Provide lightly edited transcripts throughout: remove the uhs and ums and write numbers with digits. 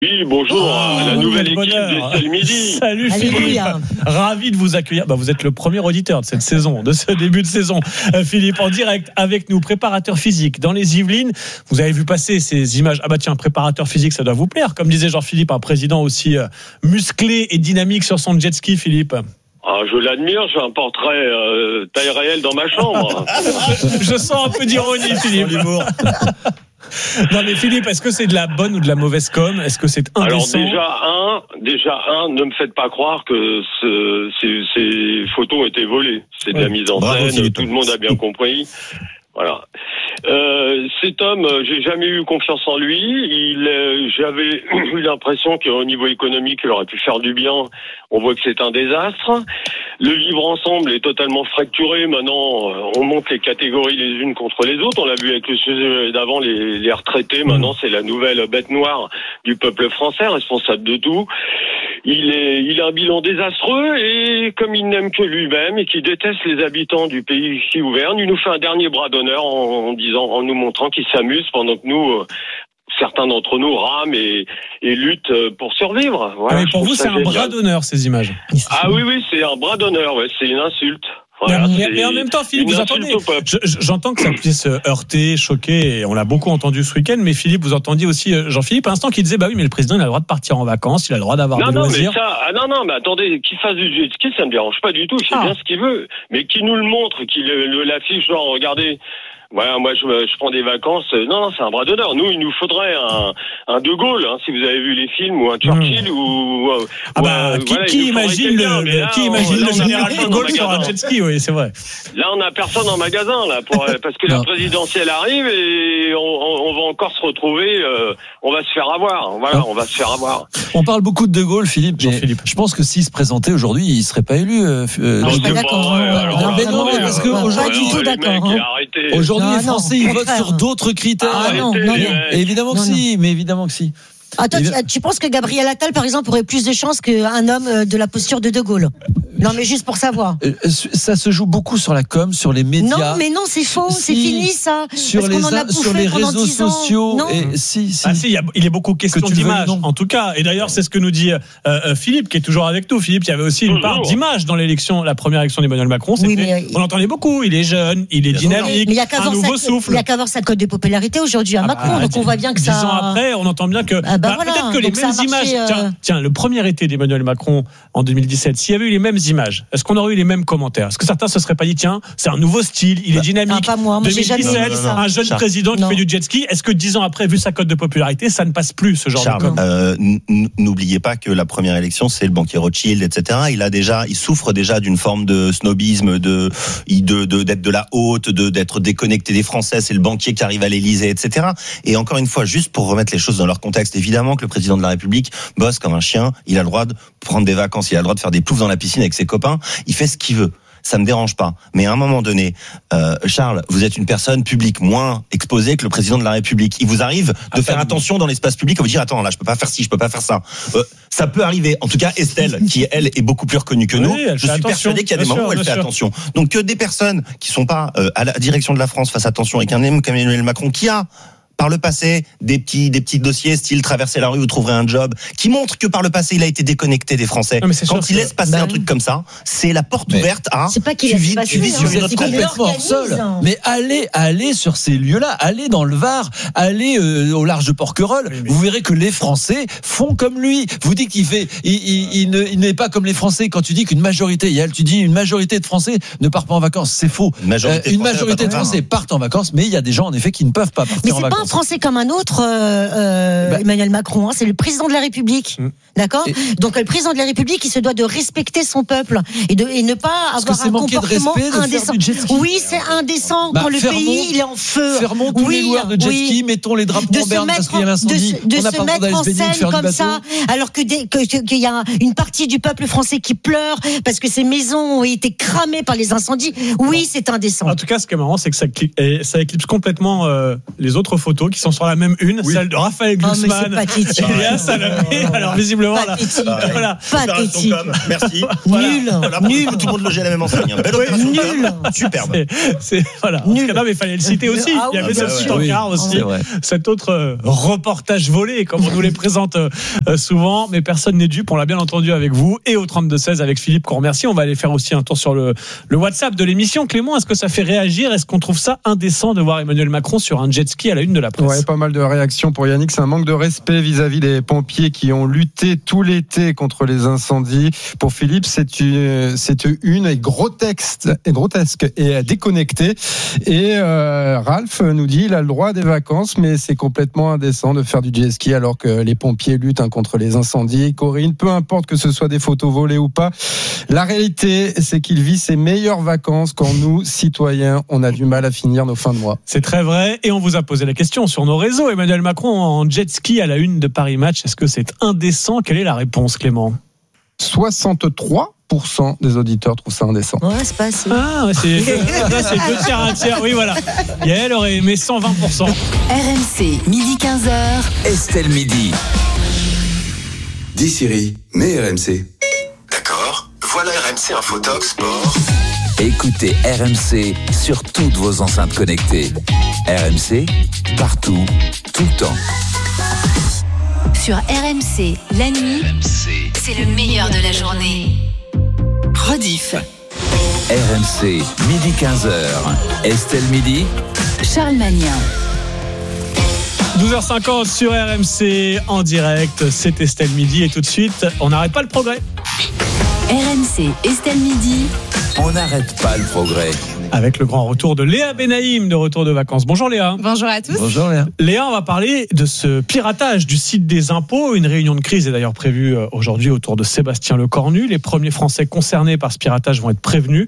Oui, bonjour, la nouvelle équipe d'Estelle Midi. Salut Philippe, ravi de vous accueillir. Vous êtes le premier auditeur de cette saison, de ce début de saison. Philippe, en direct avec nous, préparateur physique dans les Yvelines. Vous avez vu passer ces images. Ah bah tiens, préparateur physique, ça doit vous plaire. Comme disait Jean-Philippe, un président aussi musclé et dynamique sur son jet ski, Philippe. Ah, je l'admire, j'ai un portrait taille réelle dans ma chambre. Je sens un peu d'ironie, Philippe. Non mais Philippe, est-ce que c'est de la bonne ou de la mauvaise com? Est-ce que c'est indécent? Alors déjà, ne me faites pas croire que ces photos ont été volées. C'est de la mise en scène, Philippe. Tout le monde a bien compris. Voilà. Cet homme, j'ai jamais eu confiance en lui. J'avais eu l'impression qu'au niveau économique, il aurait pu faire du bien. On voit que c'est un désastre. Le vivre ensemble est totalement fracturé. Maintenant, on monte les catégories les unes contre les autres. On l'a vu avec le sujet d'avant, les retraités. Maintenant, c'est la nouvelle bête noire du peuple français, responsable de tout. Il a un bilan désastreux et comme il n'aime que lui-même et qu'il déteste les habitants du pays qui gouverne, il nous fait un dernier bras d'honneur en nous montrant qu'il s'amuse pendant que nous, certains d'entre nous rament et luttent pour survivre. Voilà, mais pour vous, c'est un bras d'honneur, ces images. Ah oui, c'est un bras d'honneur, ouais, c'est une insulte. Voilà, mais en même temps, Philippe, vous entendez, j'entends que ça puisse heurter, choquer, et on l'a beaucoup entendu ce week-end, mais Philippe, vous entendiez aussi Jean-Philippe à l'instant qui disait, bah oui, mais le président, il a le droit de partir en vacances, il a le droit d'avoir des loisirs. Mais attendez, qu'il fasse du jet ski, ça me dérange pas du tout, il fait bien ce qu'il veut, mais qu'il nous le montre, qu'il l'affiche, genre, regardez, voilà, moi je prends des vacances. Non, c'est un bras d'honneur. Nous, il nous faudrait un De Gaulle, hein, si vous avez vu les films, ou un Churchill, qui imagine le général De Gaulle sur un jet ski, oui, c'est vrai. Là, on n'a personne en magasin, là, parce que la présidentielle arrive et on va encore se retrouver. On va se faire avoir. Voilà, on va se faire avoir. On parle beaucoup de Gaulle, Philippe. Je pense que s'il se présentait aujourd'hui, il serait pas élu. Je suis pas d'accord. Parce que pas du tout d'accord. Aujourd'hui, les Français, ils votent sur d'autres critères. Non. Évidemment que si, mais évidemment que si. Attends, tu penses que Gabriel Attal, par exemple, aurait plus de chances qu'un homme de la posture de De Gaulle? Non, mais juste pour savoir. Ça se joue beaucoup sur la com, sur les médias. Non, mais non, c'est faux, c'est fini ça. Sur les réseaux sociaux. Il est beaucoup question d'image, en tout cas. Et d'ailleurs, c'est ce que nous dit Philippe, qui est toujours avec nous. Philippe, il y avait aussi une part d'image dans la première élection d'Emmanuel Macron. On entendait beaucoup. Il est jeune, il est dynamique, un nouveau souffle. Il n'y a qu'à voir sa cote de popularité aujourd'hui à Macron. Donc on voit bien que ça. 10 ans après, on entend bien que peut-être que les mêmes images. Tiens, le premier été d'Emmanuel Macron en 2017, s'il y avait eu les mêmes images, est-ce qu'on aurait eu les mêmes commentaires? Est-ce que certains se seraient pas dit, tiens, c'est un nouveau style, il est dynamique. Pas moi. 2017, un jeune président qui fait du jet ski. Est-ce que 10 ans après, vu sa cote de popularité, ça ne passe plus, ce genre de com? N'oubliez pas que la première élection, c'est le banquier Rothschild, etc. Il souffre déjà d'une forme de snobisme, d'être de la haute, d'être déconnecté des Français. C'est le banquier qui arrive à l'Élysée, etc. Et encore une fois, juste pour remettre les choses dans leur contexte, évidemment que le président de la République bosse comme un chien. Il a le droit de prendre des vacances, il a le droit de faire des ploufs dans la piscine avec ses copains. Il fait ce qu'il veut. Ça me dérange pas. Mais à un moment donné, Charles, vous êtes une personne publique moins exposée que le président de la République. Il vous arrive de faire attention dans l'espace public, à vous dire, attends, là, je peux pas faire ci, je peux pas faire ça. Ça peut arriver. En tout cas, Estelle, qui elle est beaucoup plus reconnue que nous, je suis persuadé qu'il y a des moments où elle fait attention. Donc que des personnes qui sont pas à la direction de la France fassent attention, et qu'un homme comme Emmanuel Macron, qui a par le passé des petits dossiers style traverser la rue, vous trouverez un job, qui montre que par le passé il a été déconnecté des Français. Quand il laisse passer un truc comme ça, c'est la porte ouverte à c'est pas qu'il tu vis sur une autre complètement seul. Mais allez sur ces lieux-là, allez dans le Var, allez au large de Porquerolles, vous verrez que les Français font comme lui. Vous dites il n'est pas comme les Français. Quand tu dis qu'une majorité, tu dis une majorité de Français ne part pas en vacances, c'est faux. Une majorité de Français partent en vacances, mais il y a des gens en effet qui ne peuvent pas partir en vacances. Français comme un autre, Emmanuel Macron, c'est le président de la République, d'accord. Donc le président de la République, il se doit de respecter son peuple et ne pas avoir un comportement indécent. Oui, c'est indécent quand le pays il est en feu. Fermons tous les loueurs de jet ski, mettons les drapeaux en berne parce qu'il y a l'incendie. De se mettre en scène comme ça, alors qu'il y a une partie du peuple français qui pleure parce que ses maisons ont été cramées par les incendies. Oui, c'est indécent. En tout cas, ce qui est marrant, c'est que ça éclipse complètement les autres photos photos qui sont sur la même une, celle de Raphaël Glucksmann et Léa Salamé. Alors visiblement là, voilà. Pathétique. Merci. Nul. Nul. Tout le monde logeait à la même enseigne. Belle opération. Nul. Superbe. C'est voilà. Nul. Non, mais il fallait le citer aussi. Il y avait ce petit encart aussi. Cet autre reportage volé, comme on nous les présente souvent, mais personne n'est dupe. On l'a bien entendu avec vous et au 32-16 avec Philippe qu'on remercie. On va aller faire aussi un tour sur le WhatsApp de l'émission. Clément, est-ce que ça fait réagir? Est-ce qu'on trouve ça indécent de voir Emmanuel Macron sur un jet ski à la une de la presse? Ouais, pas mal de réactions pour Yannick. C'est un manque de respect vis-à-vis des pompiers qui ont lutté tout l'été contre les incendies. Pour Philippe, c'est une grotesque et déconnectée. Et Ralph nous dit il a le droit à des vacances, mais c'est complètement indécent de faire du jet ski alors que les pompiers luttent contre les incendies. Corinne, peu importe que ce soit des photos volées ou pas, la réalité, c'est qu'il vit ses meilleures vacances quand nous, citoyens, on a du mal à finir nos fins de mois. C'est très vrai. Et on vous a posé la question sur nos réseaux. Emmanuel Macron en jet ski à la une de Paris Match. Est-ce que c'est indécent? Quelle est la réponse, Clément? 63% des auditeurs trouvent ça indécent. Ouais, c'est pas assez. Ah, c'est deux tiers, un tiers. Oui, voilà. Yael aurait aimé 120%. RMC, midi 15h. Estelle Midi. Dis Siri, mets RMC. D'accord. Voilà RMC Infotox Sport. Écoutez RMC sur toutes vos enceintes connectées. RMC, partout, tout le temps. Sur RMC, la nuit, c'est le meilleur de la journée. Rediff. RMC, midi 15h. Estelle Midi. Charles Magnin. 12h50 sur RMC en direct. C'est Estelle Midi et tout de suite, on n'arrête pas le progrès. RMC, Estelle Midi. On n'arrête pas le progrès. Avec le grand retour de Léa Benaïm, de retour de vacances. Bonjour Léa. Bonjour à tous. Bonjour Léa. Léa, on va parler de ce piratage du site des impôts. Une réunion de crise est d'ailleurs prévue aujourd'hui autour de Sébastien Lecornu. Les premiers Français concernés par ce piratage vont être prévenus.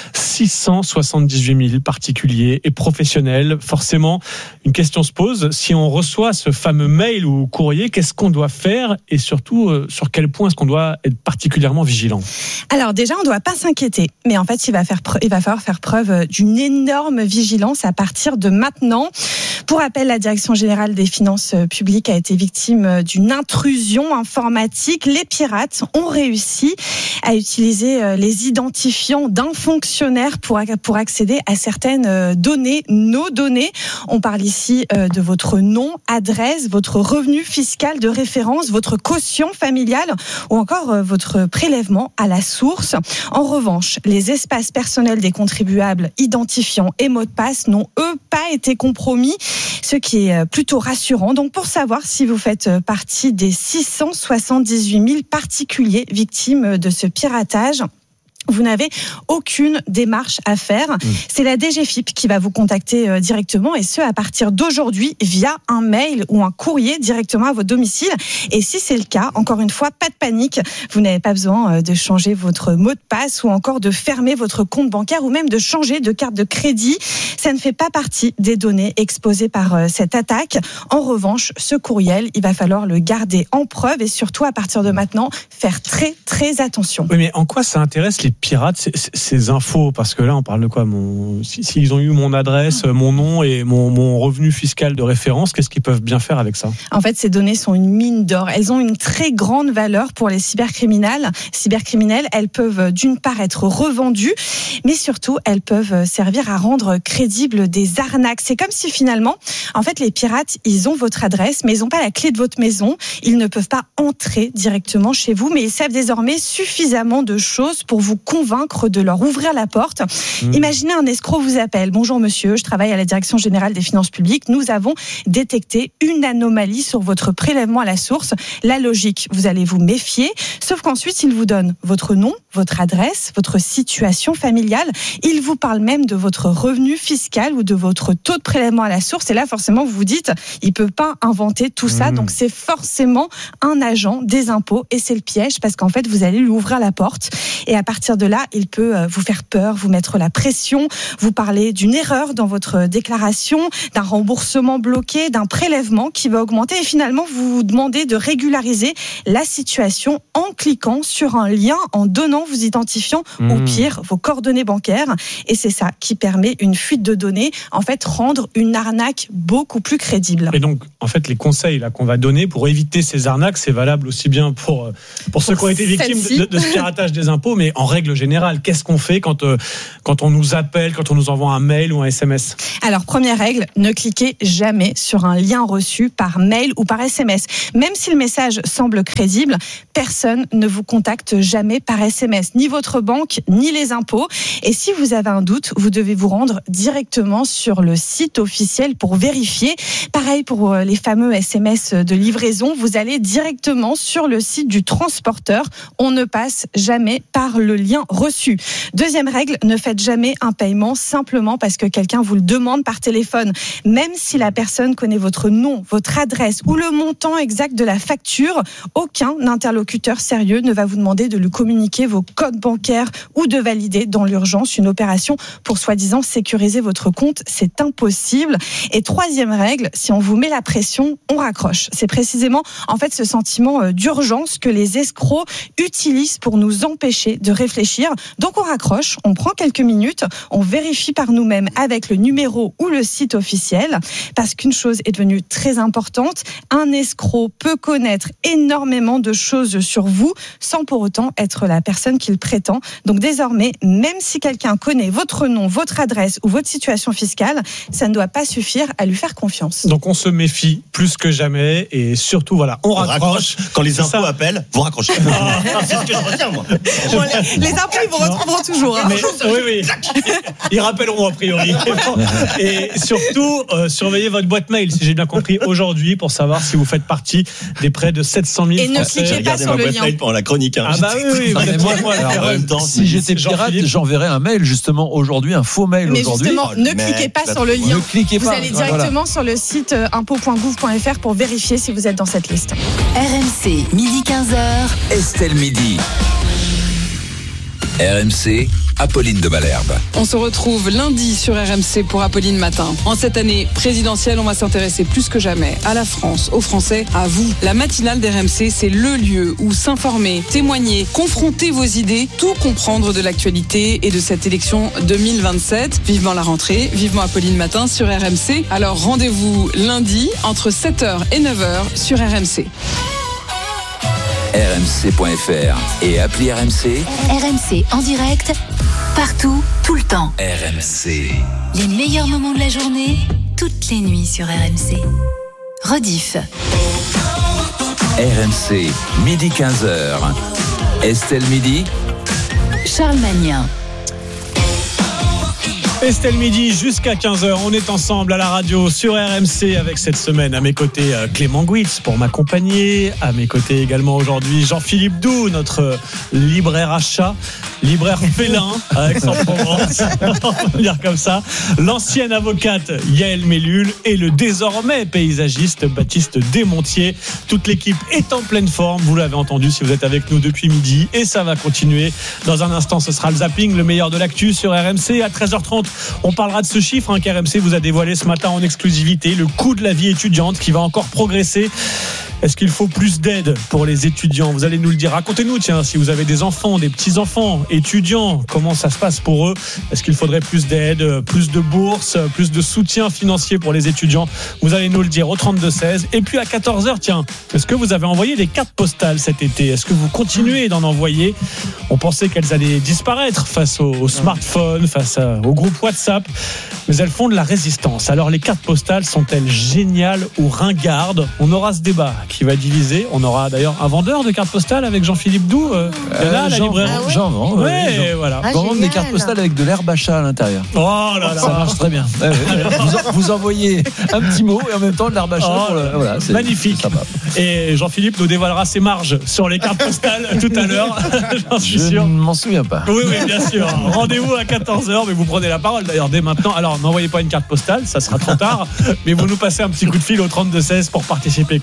678 000 particuliers et professionnels. Forcément, une question se pose. Si on reçoit ce fameux mail ou courrier, qu'est-ce qu'on doit faire et surtout, sur quel point est-ce qu'on doit être particulièrement vigilant? Alors déjà, on ne doit pas s'inquiéter. Mais en fait, il va falloir faire preuve d'une énorme vigilance à partir de maintenant. Pour rappel, la Direction générale des finances publiques a été victime d'une intrusion informatique. Les pirates ont réussi à utiliser les identifiants d'un fonctionnaire pour accéder à certaines données, nos données. On parle ici de votre nom, adresse, votre revenu fiscal de référence, votre quotient familial ou encore votre prélèvement à la source. En revanche, les espaces personnels des contribuables, identifiants et mots de passe n'ont eux pas été compromis, ce qui est plutôt rassurant. Donc pour savoir si vous faites partie des 678 000 particuliers victimes de ce piratage, vous n'avez aucune démarche à faire. C'est la DGFiP qui va vous contacter directement et ce à partir d'aujourd'hui via un mail ou un courrier directement à votre domicile. Et si c'est le cas, encore une fois, pas de panique. Vous n'avez pas besoin de changer votre mot de passe ou encore de fermer votre compte bancaire ou même de changer de carte de crédit. Ça ne fait pas partie des données exposées par cette attaque. En revanche, ce courriel, il va falloir le garder en preuve et surtout à partir de maintenant, faire très très attention. Oui, mais en quoi ça intéresse les pirates ces infos? Parce que là on parle de quoi? S'ils ont eu mon adresse, mon nom et mon revenu fiscal de référence, qu'est-ce qu'ils peuvent bien faire avec ça? En fait, ces données sont une mine d'or. Elles ont une très grande valeur pour les cybercriminels. Elles peuvent d'une part être revendues, mais surtout elles peuvent servir à rendre crédibles des arnaques. C'est comme si finalement, en fait, les pirates, ils ont votre adresse, mais ils n'ont pas la clé de votre maison. Ils ne peuvent pas entrer directement chez vous, mais ils savent désormais suffisamment de choses pour vous convaincre de leur ouvrir la porte. Imaginez un escroc vous appelle. Bonjour monsieur, je travaille à la Direction générale des finances publiques. Nous avons détecté une anomalie sur votre prélèvement à la source. La logique, vous allez vous méfier. Sauf qu'ensuite, il vous donne votre nom, votre adresse, votre situation familiale. Il vous parle même de votre revenu fiscal ou de votre taux de prélèvement à la source. Et là, forcément, vous vous dites, il peut pas inventer tout ça. Donc, c'est forcément un agent des impôts. Et c'est le piège parce qu'en fait, vous allez lui ouvrir la porte. Et à partir partir de là, il peut vous faire peur, vous mettre la pression, vous parler d'une erreur dans votre déclaration, d'un remboursement bloqué, d'un prélèvement qui va augmenter et finalement vous demander de régulariser la situation en cliquant sur un lien, en donnant, vous identifiant au pire vos coordonnées bancaires. Et c'est ça qui permet une fuite de données, en fait rendre une arnaque beaucoup plus crédible. Et donc, en fait, les conseils là qu'on va donner pour éviter ces arnaques, c'est valable aussi bien pour ceux qui ont été victimes de ce piratage des impôts, mais en règle générale, qu'est-ce qu'on fait quand on nous appelle, quand on nous envoie un mail ou un SMS ? Alors, première règle, ne cliquez jamais sur un lien reçu par mail ou par SMS. Même si le message semble crédible, personne ne vous contacte jamais par SMS, ni votre banque, ni les impôts. Et si vous avez un doute, vous devez vous rendre directement sur le site officiel pour vérifier. Pareil pour les fameux SMS de livraison, vous allez directement sur le site du transporteur. On ne passe jamais par le lien reçu. Deuxième règle, ne faites jamais un paiement simplement parce que quelqu'un vous le demande par téléphone. Même si la personne connaît votre nom, votre adresse ou le montant exact de la facture, aucun interlocuteur sérieux ne va vous demander de lui communiquer vos codes bancaires ou de valider dans l'urgence une opération pour soi-disant sécuriser votre compte. C'est impossible. Et troisième règle, si on vous met la pression, on raccroche. C'est précisément en fait ce sentiment d'urgence que les escrocs utilisent pour nous empêcher de réfléchir. Donc on raccroche, on prend quelques minutes, on vérifie par nous-mêmes avec le numéro ou le site officiel, parce qu'une chose est devenue très importante, un escroc peut connaître énormément de choses sur vous sans pour autant être la personne qu'il prétend. Donc désormais, même si quelqu'un connaît votre nom, votre adresse ou votre situation fiscale, ça ne doit pas suffire à lui faire confiance. Donc on se méfie plus que jamais et surtout voilà, on raccroche. Quand les impôts appellent, vous raccrochez. C'est ce que je retiens moi. Bon, les impôts ils vous retrouveront toujours. Hein. Mais, oui. Ils rappelleront a priori. Et surtout, surveillez votre boîte mail, si j'ai bien compris, aujourd'hui, pour savoir si vous faites partie des près de 700 000 et Français. Et ne cliquez pas sur le lien. Mail pendant la chronique. Hein. Ah bah oui. En même temps, si j'étais pirate, j'enverrais un mail justement aujourd'hui, un faux mail mais aujourd'hui. Mais justement, ne cliquez pas sur le lien. Vous allez directement sur le site impôts.gouv.fr pour vérifier si vous êtes dans cette liste. RMC, midi 15h. Estelle Midi. RMC, Apolline de Malherbe. On se retrouve lundi sur RMC pour Apolline Matin. En cette année présidentielle, on va s'intéresser plus que jamais à la France, aux Français, à vous. La matinale d'RMC, c'est le lieu où s'informer, témoigner, confronter vos idées, tout comprendre de l'actualité et de cette élection 2027. Vivement la rentrée, vivement Apolline Matin sur RMC. Alors rendez-vous lundi entre 7h et 9h sur RMC. RMC.fr et appli RMC. RMC en direct, partout, tout le temps. RMC. Les meilleurs moments de la journée, toutes les nuits sur RMC. Rediff. RMC, midi 15h. Estelle Midi. Charles Magnin. Estelle Midi jusqu'à 15h, on est ensemble à la radio sur RMC avec cette semaine à mes côtés Clément Gouitz pour m'accompagner, à mes côtés également aujourd'hui Jean-Philippe Doux, notre libraire achat, libraire félin à Aix-en-Provence, on va dire comme ça, l'ancienne avocate Yael Mellul et le désormais paysagiste Baptiste Desmontiers. Toute l'équipe est en pleine forme, vous l'avez entendu si vous êtes avec nous depuis midi et ça va continuer. Dans un instant, ce sera le zapping, le meilleur de l'actu sur RMC à 13h30. On parlera de ce chiffre qu'RMC vous a dévoilé ce matin en exclusivité, le coût de la vie étudiante qui va encore progresser. Est-ce qu'il faut plus d'aide pour les étudiants ? Vous allez nous le dire. Racontez-nous, tiens, si vous avez des enfants, des petits-enfants, étudiants, comment ça se passe pour eux ? Est-ce qu'il faudrait plus d'aide, plus de bourses, plus de soutien financier pour les étudiants ? Vous allez nous le dire au 32-16. Et puis à 14h, tiens, est-ce que vous avez envoyé des cartes postales cet été ? Est-ce que vous continuez d'en envoyer ? On pensait qu'elles allaient disparaître face aux smartphones, face au groupe WhatsApp, mais elles font de la résistance. Alors les cartes postales sont-elles géniales ou ringardes ? On aura ce débat qui va diviser. On aura d'ailleurs un vendeur de cartes postales avec Jean-Philippe Doux. Là, la librairie. J'en vends. Voilà. On vend des cartes postales avec de l'herbe à chat à l'intérieur. Oh là là. Ça marche très bien. Vous envoyez un petit mot et en même temps de l'herbe à chat. Voilà, c'est magnifique. Ça va. Et Jean-Philippe nous dévoilera ses marges sur les cartes postales tout à l'heure. J'en suis sûr. Je ne m'en souviens pas. Oui, bien sûr. Rendez-vous à 14h, mais vous prenez la parole d'ailleurs dès maintenant. Alors, n'envoyez pas une carte postale, ça sera trop tard, mais vous nous passez un petit coup de fil au 32-16 pour participer quand vous le voulez.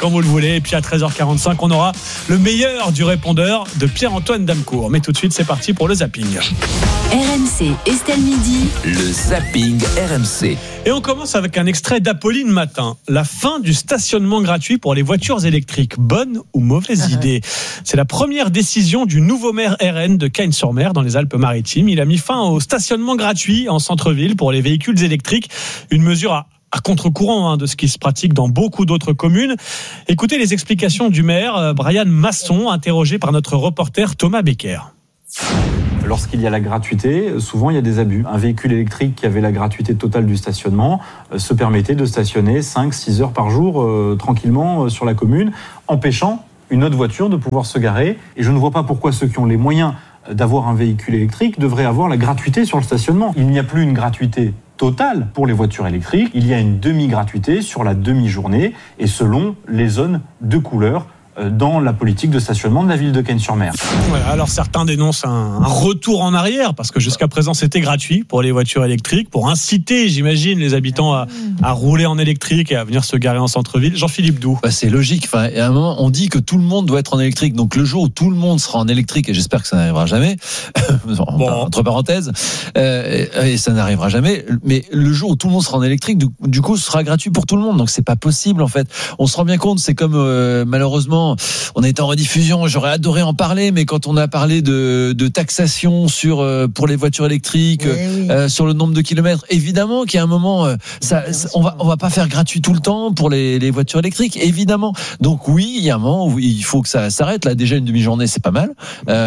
journée. Et puis à 13h45, on aura le meilleur du répondeur de Pierre-Antoine Damecourt. Mais tout de suite, c'est parti pour le zapping. RMC, Estelle Midi. Le zapping RMC. Et on commence avec un extrait d'Apolline Matin. La fin du stationnement gratuit pour les voitures électriques. Bonne ou mauvaise idée ? C'est la première décision du nouveau maire RN de Cagnes-sur-Mer dans les Alpes-Maritimes. Il a mis fin au stationnement gratuit en centre-ville pour les véhicules électriques. Une mesure à contre-courant de ce qui se pratique dans beaucoup d'autres communes. Écoutez les explications du maire Brian Masson, interrogé par notre reporter Thomas Becker. Lorsqu'il y a la gratuité, souvent il y a des abus. Un véhicule électrique qui avait la gratuité totale du stationnement se permettait de stationner 5-6 heures par jour tranquillement sur la commune, empêchant une autre voiture de pouvoir se garer. Et je ne vois pas pourquoi ceux qui ont les moyens d'avoir un véhicule électrique devraient avoir la gratuité sur le stationnement. Il n'y a plus une gratuité totale pour les voitures électriques, il y a une demi-gratuité sur la demi-journée et selon les zones de couleur dans la politique de stationnement de la ville de Cagnes-sur-Mer. Voilà, alors certains dénoncent un retour en arrière parce que jusqu'à présent c'était gratuit pour les voitures électriques, pour inciter, j'imagine, les habitants à rouler en électrique et à venir se garer en centre-ville. Jean-Philippe Doux. C'est logique. Enfin, à un moment, on dit que tout le monde doit être en électrique. Donc le jour où tout le monde sera en électrique, et j'espère que ça n'arrivera jamais, entre parenthèses, et ça n'arrivera jamais, mais le jour où tout le monde sera en électrique, du coup, ce sera gratuit pour tout le monde. Donc c'est pas possible en fait. On se rend bien compte, c'est comme malheureusement, on était en rediffusion, j'aurais adoré en parler, mais quand on a parlé de taxation pour les voitures électriques, sur le nombre de kilomètres, évidemment qu'il y a un moment, on va pas faire gratuit tout le temps pour les voitures électriques, évidemment. Donc oui, il y a un moment où il faut que ça s'arrête. Là, déjà une demi-journée, c'est pas mal.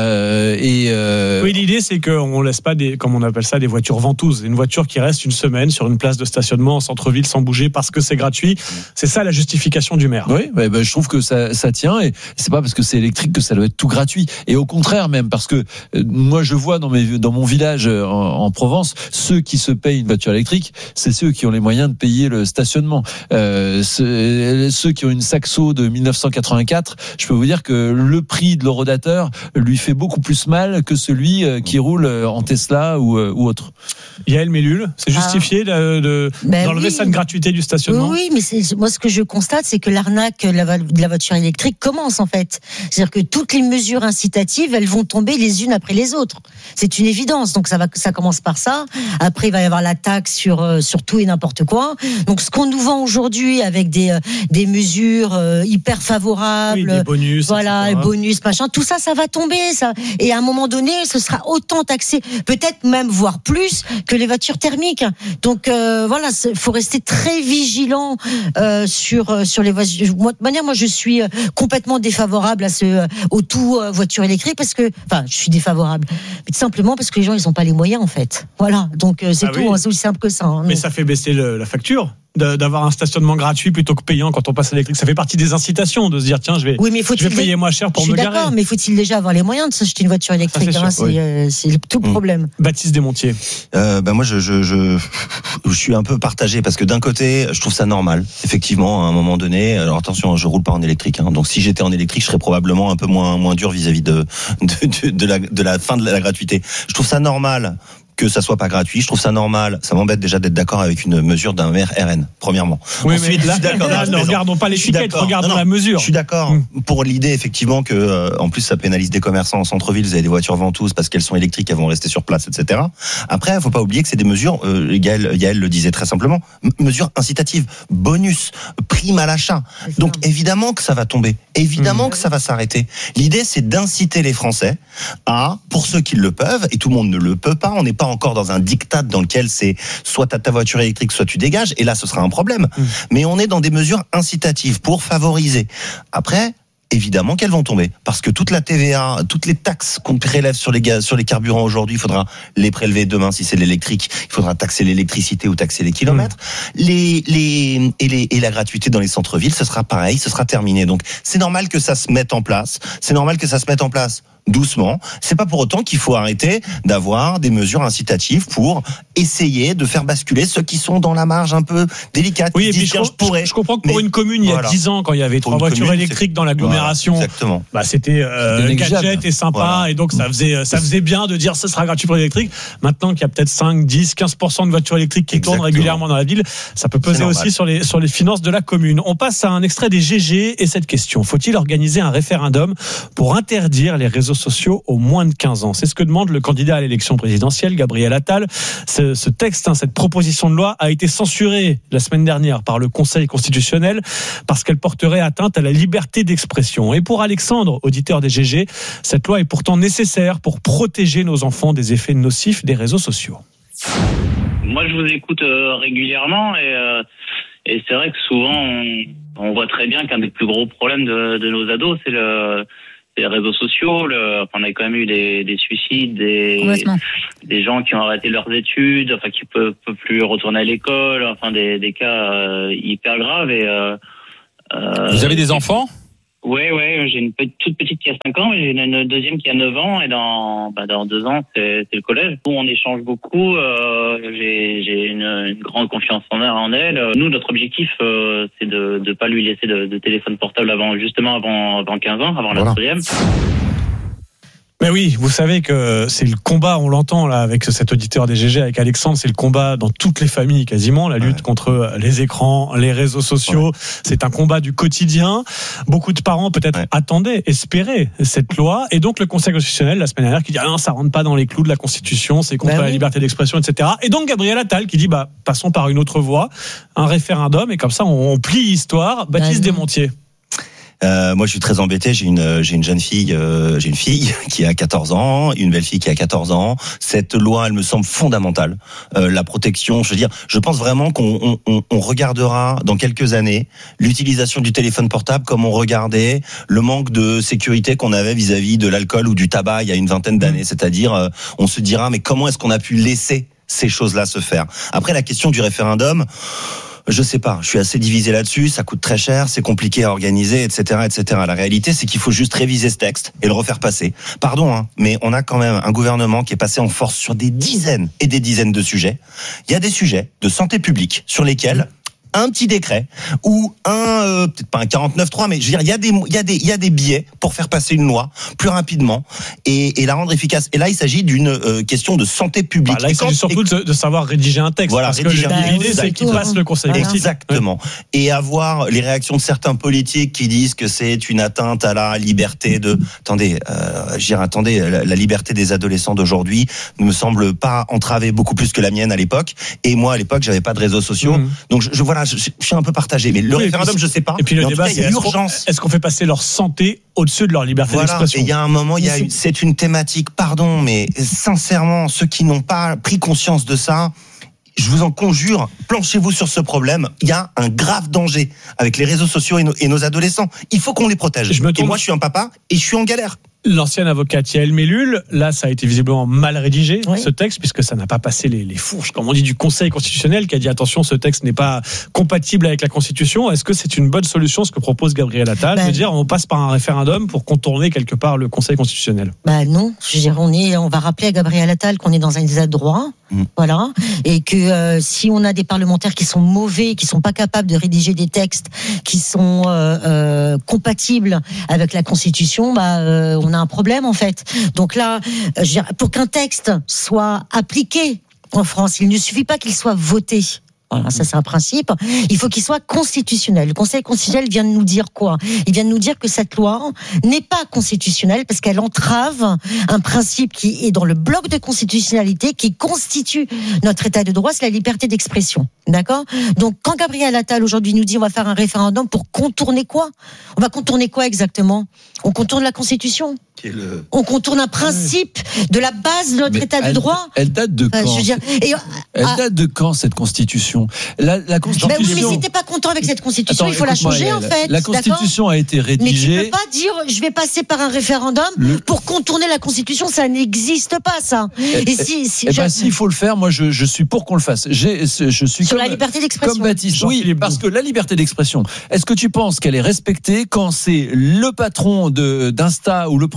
Oui, l'idée c'est qu'on laisse pas comme on appelle ça, des voitures ventouses. Une voiture qui reste une semaine sur une place de stationnement en centre-ville sans bouger parce que c'est gratuit. C'est ça la justification du maire. Oui, je trouve que ça tient. Et c'est pas parce que c'est électrique que ça doit être tout gratuit. Et au contraire même, parce que moi je vois dans mon village en Provence, ceux qui se payent une voiture électrique, c'est ceux qui ont les moyens de payer le stationnement. Ceux qui ont une Saxo de 1984, je peux vous dire que le prix de l'horodateur lui fait beaucoup plus mal que celui qui roule en Tesla ou autre. Yael Mellul, c'est justifié d'enlever cette gratuité du stationnement ? Oui, mais moi ce que je constate, c'est que l'arnaque de la voiture électrique commence en fait. C'est-à-dire que toutes les mesures incitatives, elles vont tomber les unes après les autres. C'est une évidence. Donc ça commence par ça. Après, il va y avoir la taxe sur tout et n'importe quoi. Donc ce qu'on nous vend aujourd'hui avec des mesures hyper favorables, des bonus, voilà, bonus, machin, tout ça va tomber. Ça. Et à un moment donné, ce sera autant taxé, peut-être même voire plus que les voitures thermiques. Donc voilà, faut rester très vigilant sur les voitures. De manière, moi, je suis complètement défavorable au tout voiture électrique parce que, je suis défavorable, mais tout simplement parce que les gens ils n'ont pas les moyens en fait. Voilà, donc c'est tout, c'est aussi simple que ça. Mais ça fait baisser la facture d'avoir un stationnement gratuit plutôt que payant quand on passe à l'électrique. Ça fait partie des incitations de se dire tiens, je vais payer moins cher pour me garer. D'accord, mais faut-il déjà avoir les moyens de s'acheter une voiture électrique ? C'est tout le problème. Baptiste Desmontiers. Moi je suis un peu partagé parce que d'un côté je trouve ça normal effectivement à un moment donné. Alors attention, je roule pas en électrique, donc si j'étais en électrique je serais probablement un peu moins dur vis-à-vis de la fin de la gratuité. Je trouve ça normal que ça soit pas gratuit. Je trouve ça normal. Ça m'embête déjà d'être d'accord avec une mesure d'un maire RN, premièrement. Oui, ensuite, mais là, ne regardons pas l'étiquette, regardons la mesure. Je suis d'accord pour l'idée, effectivement, que, en plus, ça pénalise des commerçants en centre-ville. Vous avez des voitures ventouses parce qu'elles sont électriques, elles vont rester sur place, etc. Après, faut pas oublier que c'est des mesures, Yael le disait très simplement, mesures incitatives, bonus, prime à l'achat. Donc, évidemment que ça va tomber. Évidemment que ça va s'arrêter. L'idée, c'est d'inciter les Français pour ceux qui le peuvent, et tout le monde ne le peut pas, on n'est pas encore dans un diktat dans lequel c'est soit t'as ta voiture électrique, soit tu dégages, et là ce sera un problème. Mais on est dans des mesures incitatives pour favoriser. Après, évidemment qu'elles vont tomber, parce que toute la TVA, toutes les taxes qu'on prélève sur les carburants aujourd'hui, il faudra les prélever demain si c'est l'électrique, il faudra taxer l'électricité ou taxer les kilomètres. Et la gratuité dans les centres-villes, ce sera pareil, ce sera terminé. Donc c'est normal que ça se mette en place. C'est normal que ça se mette en place doucement. C'est pas pour autant qu'il faut arrêter d'avoir des mesures incitatives pour essayer de faire basculer ceux qui sont dans la marge un peu délicate. Oui, et puis je comprends que pour une commune, il y a 10 ans, quand il y avait 3 voitures électriques dans l'agglomération, c'était gadget et sympa, et donc ça faisait bien de dire ça sera gratuit pour l'électrique. Maintenant qu'il y a peut-être 5, 10, 15% de voitures électriques qui tournent régulièrement dans la ville, ça peut peser aussi sur les finances de la commune. On passe à un extrait des GG et cette question: faut-il organiser un référendum pour interdire les réseaux sociaux aux moins de 15 ans? C'est ce que demande le candidat à l'élection présidentielle, Gabriel Attal. Ce texte, cette proposition de loi a été censurée la semaine dernière par le Conseil constitutionnel parce qu'elle porterait atteinte à la liberté d'expression. Et pour Alexandre, auditeur des GG, cette loi est pourtant nécessaire pour protéger nos enfants des effets nocifs des réseaux sociaux. Moi, je vous écoute régulièrement et c'est vrai que souvent on voit très bien qu'un des plus gros problèmes de nos ados, c'est les réseaux sociaux. On a quand même eu des suicides, des gens qui ont arrêté leurs études, enfin qui peuvent plus retourner à l'école, enfin des cas hyper graves. Vous avez des enfants ? Oui, j'ai une toute petite qui a 5 ans, et j'ai une deuxième qui a 9 ans, et dans 2 ans, c'est le collège. Nous, on échange beaucoup, j'ai une grande confiance en elle. Nous, notre objectif, c'est de pas lui laisser de téléphone portable avant 15 ans, avant la 3e. Mais oui, vous savez que c'est le combat, on l'entend là avec cet auditeur des GG, avec Alexandre, c'est le combat dans toutes les familles quasiment, la lutte contre les écrans, les réseaux sociaux, c'est un combat du quotidien. Beaucoup de parents peut-être attendaient, espéraient cette loi, et donc le Conseil constitutionnel la semaine dernière qui dit non, ça rentre pas dans les clous de la Constitution, c'est contre la liberté d'expression, etc. Et donc Gabriel Attal qui dit passons par une autre voie, un référendum, et comme ça on plie l'histoire. Baptiste Desmontiers. Moi, je suis très embêté. J'ai une jeune fille, j'ai une fille qui a 14 ans, une belle fille qui a 14 ans. Cette loi, elle me semble fondamentale. La protection, je pense vraiment qu'on regardera dans quelques années l'utilisation du téléphone portable comme on regardait le manque de sécurité qu'on avait vis-à-vis de l'alcool ou du tabac il y a une vingtaine d'années. C'est-à-dire, on se dira, mais comment est-ce qu'on a pu laisser ces choses-là se faire? Après, la question du référendum, je sais pas, je suis assez divisé là-dessus, ça coûte très cher, c'est compliqué à organiser, etc., etc. La réalité, c'est qu'il faut juste réviser ce texte et le refaire passer. Pardon, mais on a quand même un gouvernement qui est passé en force sur des dizaines et des dizaines de sujets. Il y a des sujets de santé publique sur lesquels un petit décret ou peut-être pas un 49.3, mais je veux dire, il y a des biais pour faire passer une loi plus rapidement et la rendre efficace. Et là, il s'agit d'une question de santé publique. Là, il s'agit surtout de savoir rédiger un texte. Voilà, parce que l'idée, c'est qu'il passe le Conseil constitutionnel. Exactement. Et avoir les réactions de certains politiques qui disent que c'est une atteinte à la liberté de... Attendez, la liberté des adolescents d'aujourd'hui ne me semble pas entravée beaucoup plus que la mienne à l'époque. Et moi, à l'époque, j'avais pas de réseaux sociaux. Donc, je suis un peu partagé, mais le référendum, je sais pas. Et puis le débat, c'est est-ce qu'on fait passer leur santé au-dessus de leur liberté d'expression? Et il y a un moment, c'est une thématique, pardon, mais sincèrement, ceux qui n'ont pas pris conscience de ça, je vous en conjure, planchez-vous sur ce problème. Il y a un grave danger avec les réseaux sociaux et nos adolescents. Il faut qu'on les protège. Et moi, je suis un papa et je suis en galère. L'ancienne avocate Yael Mellul, là, ça a été visiblement mal rédigé, ce texte, puisque ça n'a pas passé les fourches, comme on dit, du Conseil constitutionnel, qui a dit attention, ce texte n'est pas compatible avec la Constitution. Est-ce que c'est une bonne solution, ce que propose Gabriel Attal, de dire on passe par un référendum pour contourner quelque part le Conseil constitutionnel? Non, je veux dire, on va rappeler à Gabriel Attal qu'on est dans un état de droit, voilà, et que si on a des parlementaires qui sont mauvais, qui sont pas capables de rédiger des textes qui sont compatibles avec la Constitution, on a un problème en fait. Donc là, pour qu'un texte soit appliqué en France, il ne suffit pas qu'il soit voté. Voilà, ça c'est un principe. Il faut qu'il soit constitutionnel. Le Conseil constitutionnel vient de nous dire quoi? Il vient de nous dire que cette loi n'est pas constitutionnelle parce qu'elle entrave un principe qui est dans le bloc de constitutionnalité qui constitue notre état de droit, c'est la liberté d'expression. D'accord? Donc quand Gabriel Attal aujourd'hui nous dit on va faire un référendum pour contourner quoi? On va contourner quoi exactement? On contourne la Constitution? On contourne un principe de la base de notre état de droit. Elle date de quand? Elle date de quand cette Constitution? La Constitution. Mais si t'es pas content avec cette Constitution, il faut la changer en fait. La Constitution a été rédigée. Mais tu peux pas dire je vais passer par un référendum pour contourner la Constitution, ça n'existe pas ça. S'il faut le faire, moi je suis pour qu'on le fasse. Je suis sur la liberté d'expression. Comme Baptiste. Oui, parce que la liberté d'expression. Est-ce que tu penses qu'elle est respectée quand c'est le patron d'Insta ou le président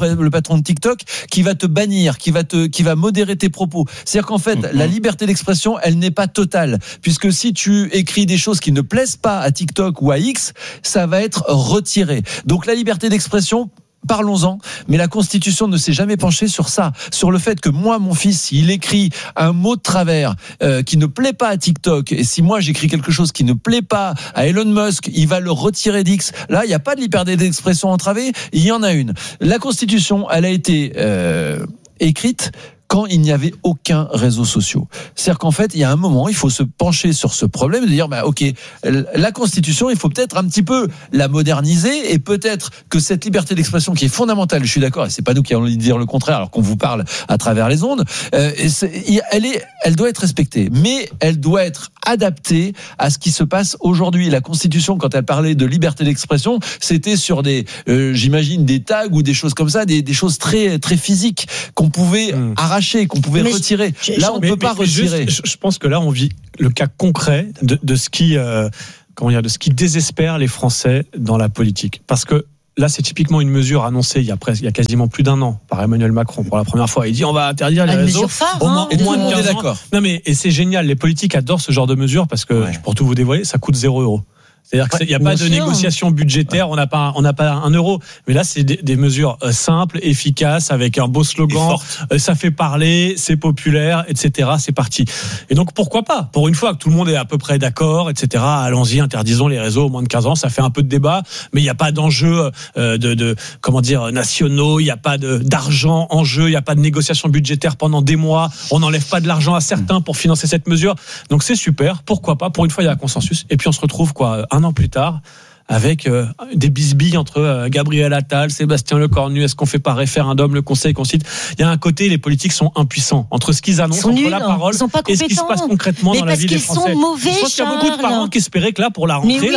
le patron de TikTok qui va te bannir, qui va modérer tes propos. C'est-à-dire qu'en fait, la liberté d'expression, elle n'est pas totale, puisque si tu écris des choses qui ne plaisent pas à TikTok ou à X, ça va être retiré. Donc la liberté d'expression, parlons-en, mais la Constitution ne s'est jamais penchée sur ça, sur le fait que moi, mon fils, s'il écrit un mot de travers qui ne plaît pas à TikTok, et si moi j'écris quelque chose qui ne plaît pas à Elon Musk, il va le retirer d'X. Là, il n'y a pas de liberté d'expression entravée, il y en a une. La Constitution, elle a été écrite quand il n'y avait aucun réseau social. C'est-à-dire qu'en fait, il y a un moment, il faut se pencher sur ce problème et dire, ok, la Constitution, il faut peut-être un petit peu la moderniser, et peut-être que cette liberté d'expression qui est fondamentale, je suis d'accord, et c'est pas nous qui allons dire le contraire alors qu'on vous parle à travers les ondes, elle doit être respectée, mais elle doit être adaptée à ce qui se passe aujourd'hui. La Constitution, quand elle parlait de liberté d'expression, c'était sur j'imagine des tags ou des choses comme ça, des choses très, très physiques qu'on pouvait arracher, qu'on pouvait retirer. Là, on ne peut pas retirer. Je pense que là, on vit le cas concret de ce qui, de ce qui désespère les Français dans la politique. Parce que là, c'est typiquement une mesure annoncée il y a quasiment plus d'un an par Emmanuel Macron pour la première fois. Il dit on va interdire les réseaux au moins de 15 ans. Non mais et c'est génial. Les politiques adorent ce genre de mesures parce que pour tout vous dévoiler, ça coûte 0 €. C'est-à-dire qu'il n'y a pas de négociation budgétaire, on n'a pas 1 euro. Mais là, c'est des mesures simples, efficaces, avec un beau slogan. Ça fait parler, c'est populaire, etc. C'est parti. Et donc, pourquoi pas? Pour une fois que tout le monde est à peu près d'accord, etc. Allons-y, interdisons les réseaux au moins de 15 ans. Ça fait un peu de débat, mais il n'y a pas d'enjeux nationaux. Il n'y a pas d'argent en jeu. Il n'y a pas de négociation budgétaire pendant des mois. On n'enlève pas de l'argent à certains pour financer cette mesure. Donc, c'est super. Pourquoi pas? Pour une fois, il y a un consensus. Et puis, on se retrouve, un an plus tard, avec des bisbilles entre Gabriel Attal, Sébastien Lecornu. Est-ce qu'on fait pas référendum, le Conseil concite? Il y a un côté, les politiques sont impuissants entre ce qu'ils annoncent, entre la parole et ce qui se passe concrètement dans la vie des Français. Je pense qu'il y a beaucoup de parents qui espéraient que là, pour la rentrée,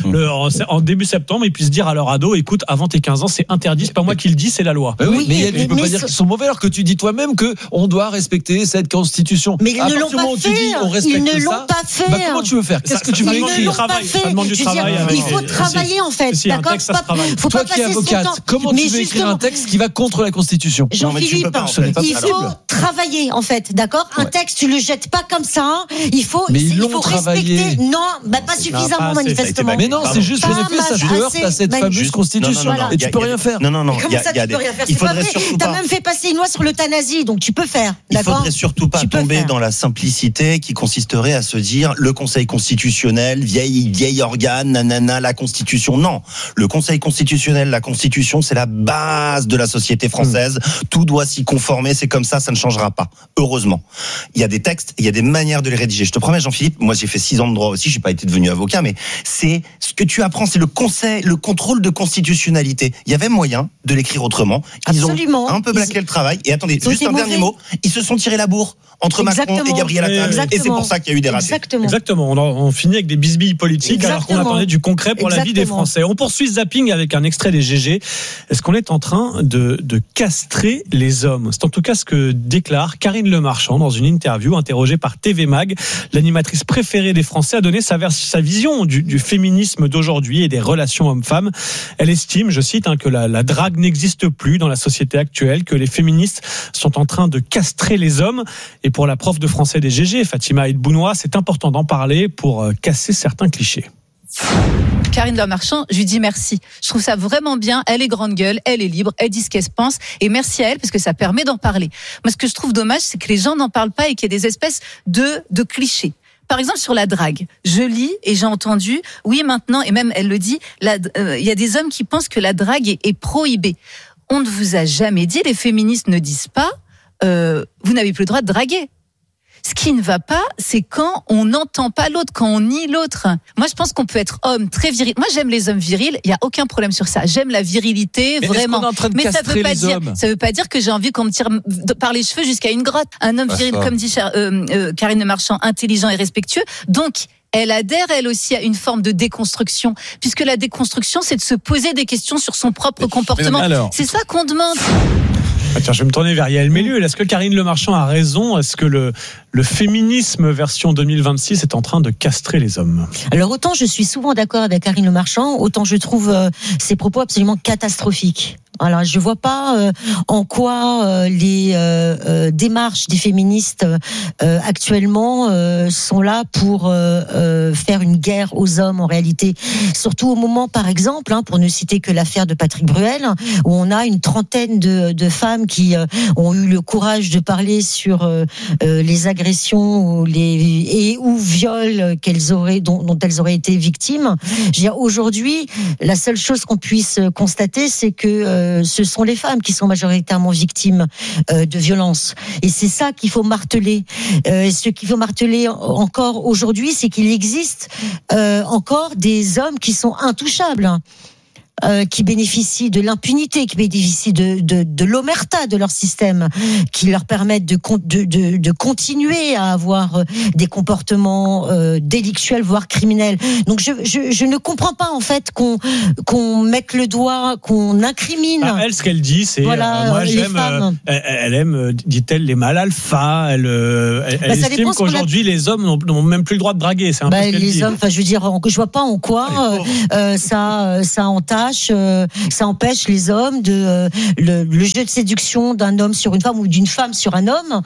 en début septembre, ils puissent dire à leur ado, écoute, avant tes 15 ans, c'est interdit, c'est pas moi qui le dis, c'est la loi. Mais tu peux pas dire qu'ils sont mauvais alors que tu dis toi-même que on doit respecter cette Constitution. Mais ils ne l'ont pas fait. Ils ne l'ont pas fait. Comment tu veux faire? Qu'est-ce que tu veux écrire? Ça demande du travail. Il faut travailler en fait, d'accord. Faut toi qui es avocate, comment tu veux écrire un texte qui va contre la Constitution? Jean-Philippe, il faut travailler en fait, d'accord. Un texte, tu le jettes pas comme ça. Il faut respecter. Non, pas suffisamment manifestement. Mais non, c'est juste en effet, ça se heurte à cette fameuse Constitution et tu peux rien faire. Non. Comment ça, tu peux rien faire? C'est pas vrai. T'as même fait passer une loi sur l'euthanasie, donc tu peux faire. Il faudrait surtout pas tomber dans la simplicité qui consisterait à se dire le Conseil constitutionnel, vieil organe, nanana, la Constitution. Non, le Conseil constitutionnel, la Constitution, c'est la base de la société française. Tout doit s'y conformer, c'est comme ça ne changera pas. Heureusement. Il y a des textes, il y a des manières de les rédiger. Je te promets, Jean-Philippe, moi j'ai fait 6 ans de droit aussi, j'ai pas été devenu avocat, mais c'est ce que tu apprends, c'est le contrôle de constitutionnalité. Il y avait moyen de l'écrire autrement. Ils ont un peu blaqué le travail. Et attendez, juste un dernier mot, ils se sont tirés la bourre entre Macron et Gabriel Attal. Et c'est pour ça qu'il y a eu des ratés. Exactement. On finit avec des bisbilles politiques alors qu'on attendait du concret pour la vie des Français. On poursuit ce zapping avec un extrait des GG. Est-ce qu'on est en train de castrer les hommes? C'est en tout cas ce que déclare Karine Le Marchand dans une interview interrogée par TV Mag. L'animatrice préférée des Français a donné sa vision du féminisme d'aujourd'hui et des relations hommes-femmes. Elle estime, je cite, que la drague n'existe plus dans la société actuelle, que les féministes sont en train de castrer les hommes. Et pour la prof de français des GG, Fatima Aït-Bounoua, c'est important d'en parler pour casser certains clichés. Karine Le Marchand, je lui dis merci. Je trouve ça vraiment bien. Elle est grande gueule, elle est libre, elle dit ce qu'elle pense. Et merci à elle parce que ça permet d'en parler. Moi, ce que je trouve dommage, c'est que les gens n'en parlent pas et qu'il y ait des espèces de clichés. Par exemple, sur la drague, je lis et j'ai entendu, oui, maintenant, et même elle le dit, il y a des hommes qui pensent que la drague est prohibée. On ne vous a jamais dit, les féministes ne disent pas, vous n'avez plus le droit de draguer. Ce qui ne va pas, c'est quand on n'entend pas l'autre, quand on nie l'autre. Moi, je pense qu'on peut être homme très viril. Moi, j'aime les hommes virils. Il y a aucun problème sur ça. J'aime la virilité, mais vraiment. Mais ça veut pas dire que j'ai envie qu'on me tire par les cheveux jusqu'à une grotte. Un homme viril, comme dit Karine Le Marchand, intelligent et respectueux. Donc, elle adhère, elle aussi, à une forme de déconstruction. Puisque la déconstruction, c'est de se poser des questions sur son propre comportement. C'est ça qu'on demande. Tiens, je vais me tourner vers Yael Mélieu. Est-ce que Karine Le Marchand a raison? Est-ce que le féminisme version 2026 est en train de castrer les hommes? Alors autant je suis souvent d'accord avec Karine Le Marchand, autant je trouve ses propos absolument catastrophiques. Alors, je vois pas en quoi les démarches des féministes actuellement sont là pour faire une guerre aux hommes en réalité. Surtout au moment, par exemple, pour ne citer que l'affaire de Patrick Bruel, où on a une trentaine de femmes qui ont eu le courage de parler sur les agressions ou viols dont elles auraient été victimes. Je veux dire, aujourd'hui, la seule chose qu'on puisse constater, c'est que ce sont les femmes qui sont majoritairement victimes de violences. Et c'est ça qu'il faut marteler. Ce qu'il faut marteler encore aujourd'hui, c'est qu'il existe encore des hommes qui sont intouchables. Qui bénéficient de l'impunité, qui bénéficient de l'omerta de leur système, qui leur permettent de continuer à avoir des comportements délictuels, voire criminels. Donc je ne comprends pas en fait qu'on mette le doigt, qu'on incrimine. Elle, ce qu'elle dit, c'est moi j'aime. Elle aime, dit-elle, les mâles alpha. Elle estime qu'aujourd'hui les hommes n'ont même plus le droit de draguer. C'est un peu ce qu'elle les dit. hommes, je veux dire, je vois pas en quoi ça entache. Ça empêche les hommes le jeu de séduction d'un homme sur une femme ou d'une femme sur un homme.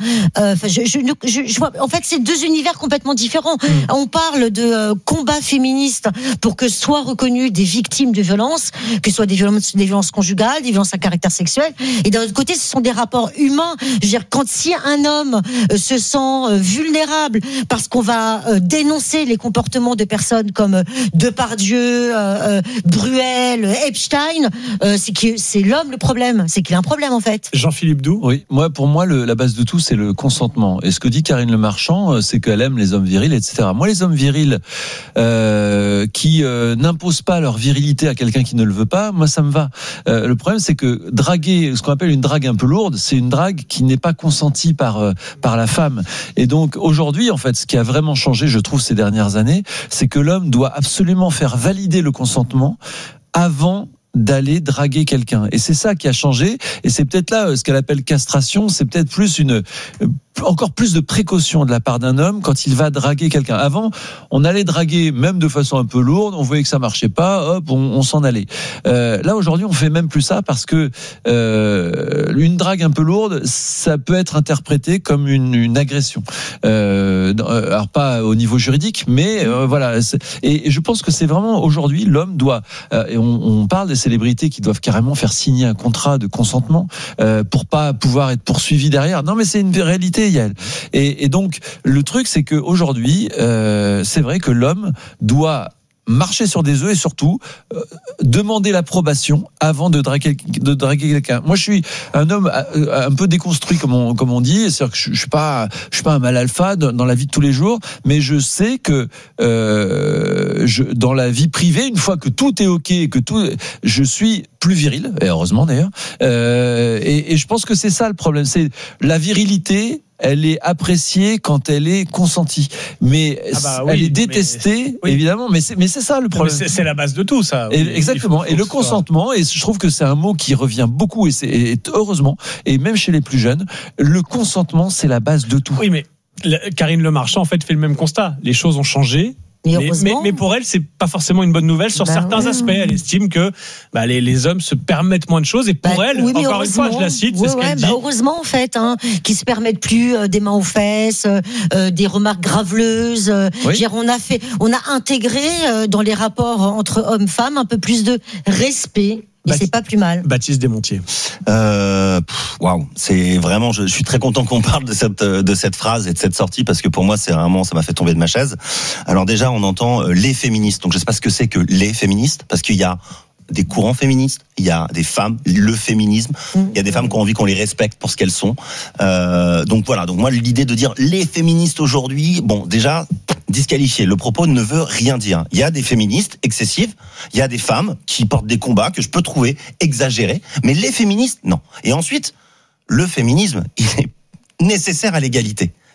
Je vois, en fait, c'est deux univers complètement différents. On parle de combat féministe pour que soient reconnues des victimes de violences, que ce soit des violences conjugales, des violences à caractère sexuel. Et d'un autre côté, ce sont des rapports humains. Je veux dire, quand si un homme se sent vulnérable parce qu'on va dénoncer les comportements de personnes comme Depardieu, Bruel, Epstein, c'est que c'est l'homme le problème, c'est qu'il a un problème en fait. Jean-Philippe Doux. Oui, pour moi, la base de tout, c'est le consentement. Et ce que dit Karine Le Marchand, c'est qu'elle aime les hommes virils, etc. Moi, les hommes virils qui n'imposent pas leur virilité à quelqu'un qui ne le veut pas, moi, ça me va. Le problème, c'est que draguer, ce qu'on appelle une drague un peu lourde, c'est une drague qui n'est pas consentie par la femme. Et donc, aujourd'hui, en fait, ce qui a vraiment changé, je trouve, ces dernières années, c'est que l'homme doit absolument faire valider le consentement avant d'aller draguer quelqu'un. Et c'est ça qui a changé. Et c'est peut-être là, ce qu'elle appelle castration, c'est peut-être plus encore plus de précaution de la part d'un homme quand il va draguer quelqu'un. Avant, on allait draguer même de façon un peu lourde, on voyait que ça marchait pas, hop, on s'en allait. Là, aujourd'hui, on fait même plus ça parce que une drague un peu lourde, ça peut être interprété comme une agression. Alors pas au niveau juridique, mais voilà. Et je pense que c'est vraiment aujourd'hui, l'homme doit, et on parle des célébrités qui doivent carrément faire signer un contrat de consentement pour pas pouvoir être poursuivi derrière. Non, mais c'est une réalité. Et donc le truc, c'est que aujourd'hui, c'est vrai que l'homme doit marcher sur des œufs et surtout demander l'approbation avant de draguer quelqu'un. Moi, je suis un homme un peu déconstruit, comme on dit. C'est-à-dire que je suis pas un mâle alpha dans la vie de tous les jours, mais je sais que dans la vie privée, une fois que tout est ok, je suis plus viril, et heureusement d'ailleurs. Et je pense que c'est ça le problème, c'est la virilité. Elle est appréciée quand elle est consentie, mais elle est détestée, évidemment. Mais c'est ça le problème. C'est la base de tout, ça. Exactement. Et le consentement, et je trouve que c'est un mot qui revient beaucoup, et heureusement, et même chez les plus jeunes, le consentement, c'est la base de tout. Oui, mais Karine Le Marchand, en fait, fait le même constat. Les choses ont changé. Mais pour elle, c'est pas forcément une bonne nouvelle sur certains aspects. Elle estime que les hommes se permettent moins de choses. Et pour elle, encore une fois, je la cite, c'est ce qu'elle dit. Heureusement, en fait, qu'ils se permettent plus des mains aux fesses, des remarques graveleuses. On a intégré dans les rapports entre hommes-femmes un peu plus de respect. Et c'est pas plus mal. Baptiste Desmontiers. Waouh, c'est vraiment. Je suis très content qu'on parle de cette phrase et de cette sortie parce que pour moi, c'est vraiment, ça m'a fait tomber de ma chaise. Alors déjà, on entend les féministes. Donc je sais pas ce que c'est que les féministes parce qu'il y a des courants féministes, il y a des femmes, le féminisme, il y a des femmes qui ont envie qu'on les respecte pour ce qu'elles sont. Donc voilà. Donc moi, l'idée de dire les féministes aujourd'hui, bon, déjà. Disqualifié. Le propos ne veut rien dire. Il y a des féministes excessives, il y a des femmes qui portent des combats que je peux trouver exagérés, mais les féministes, non. Et ensuite, le féminisme, il est nécessaire à l'égalité.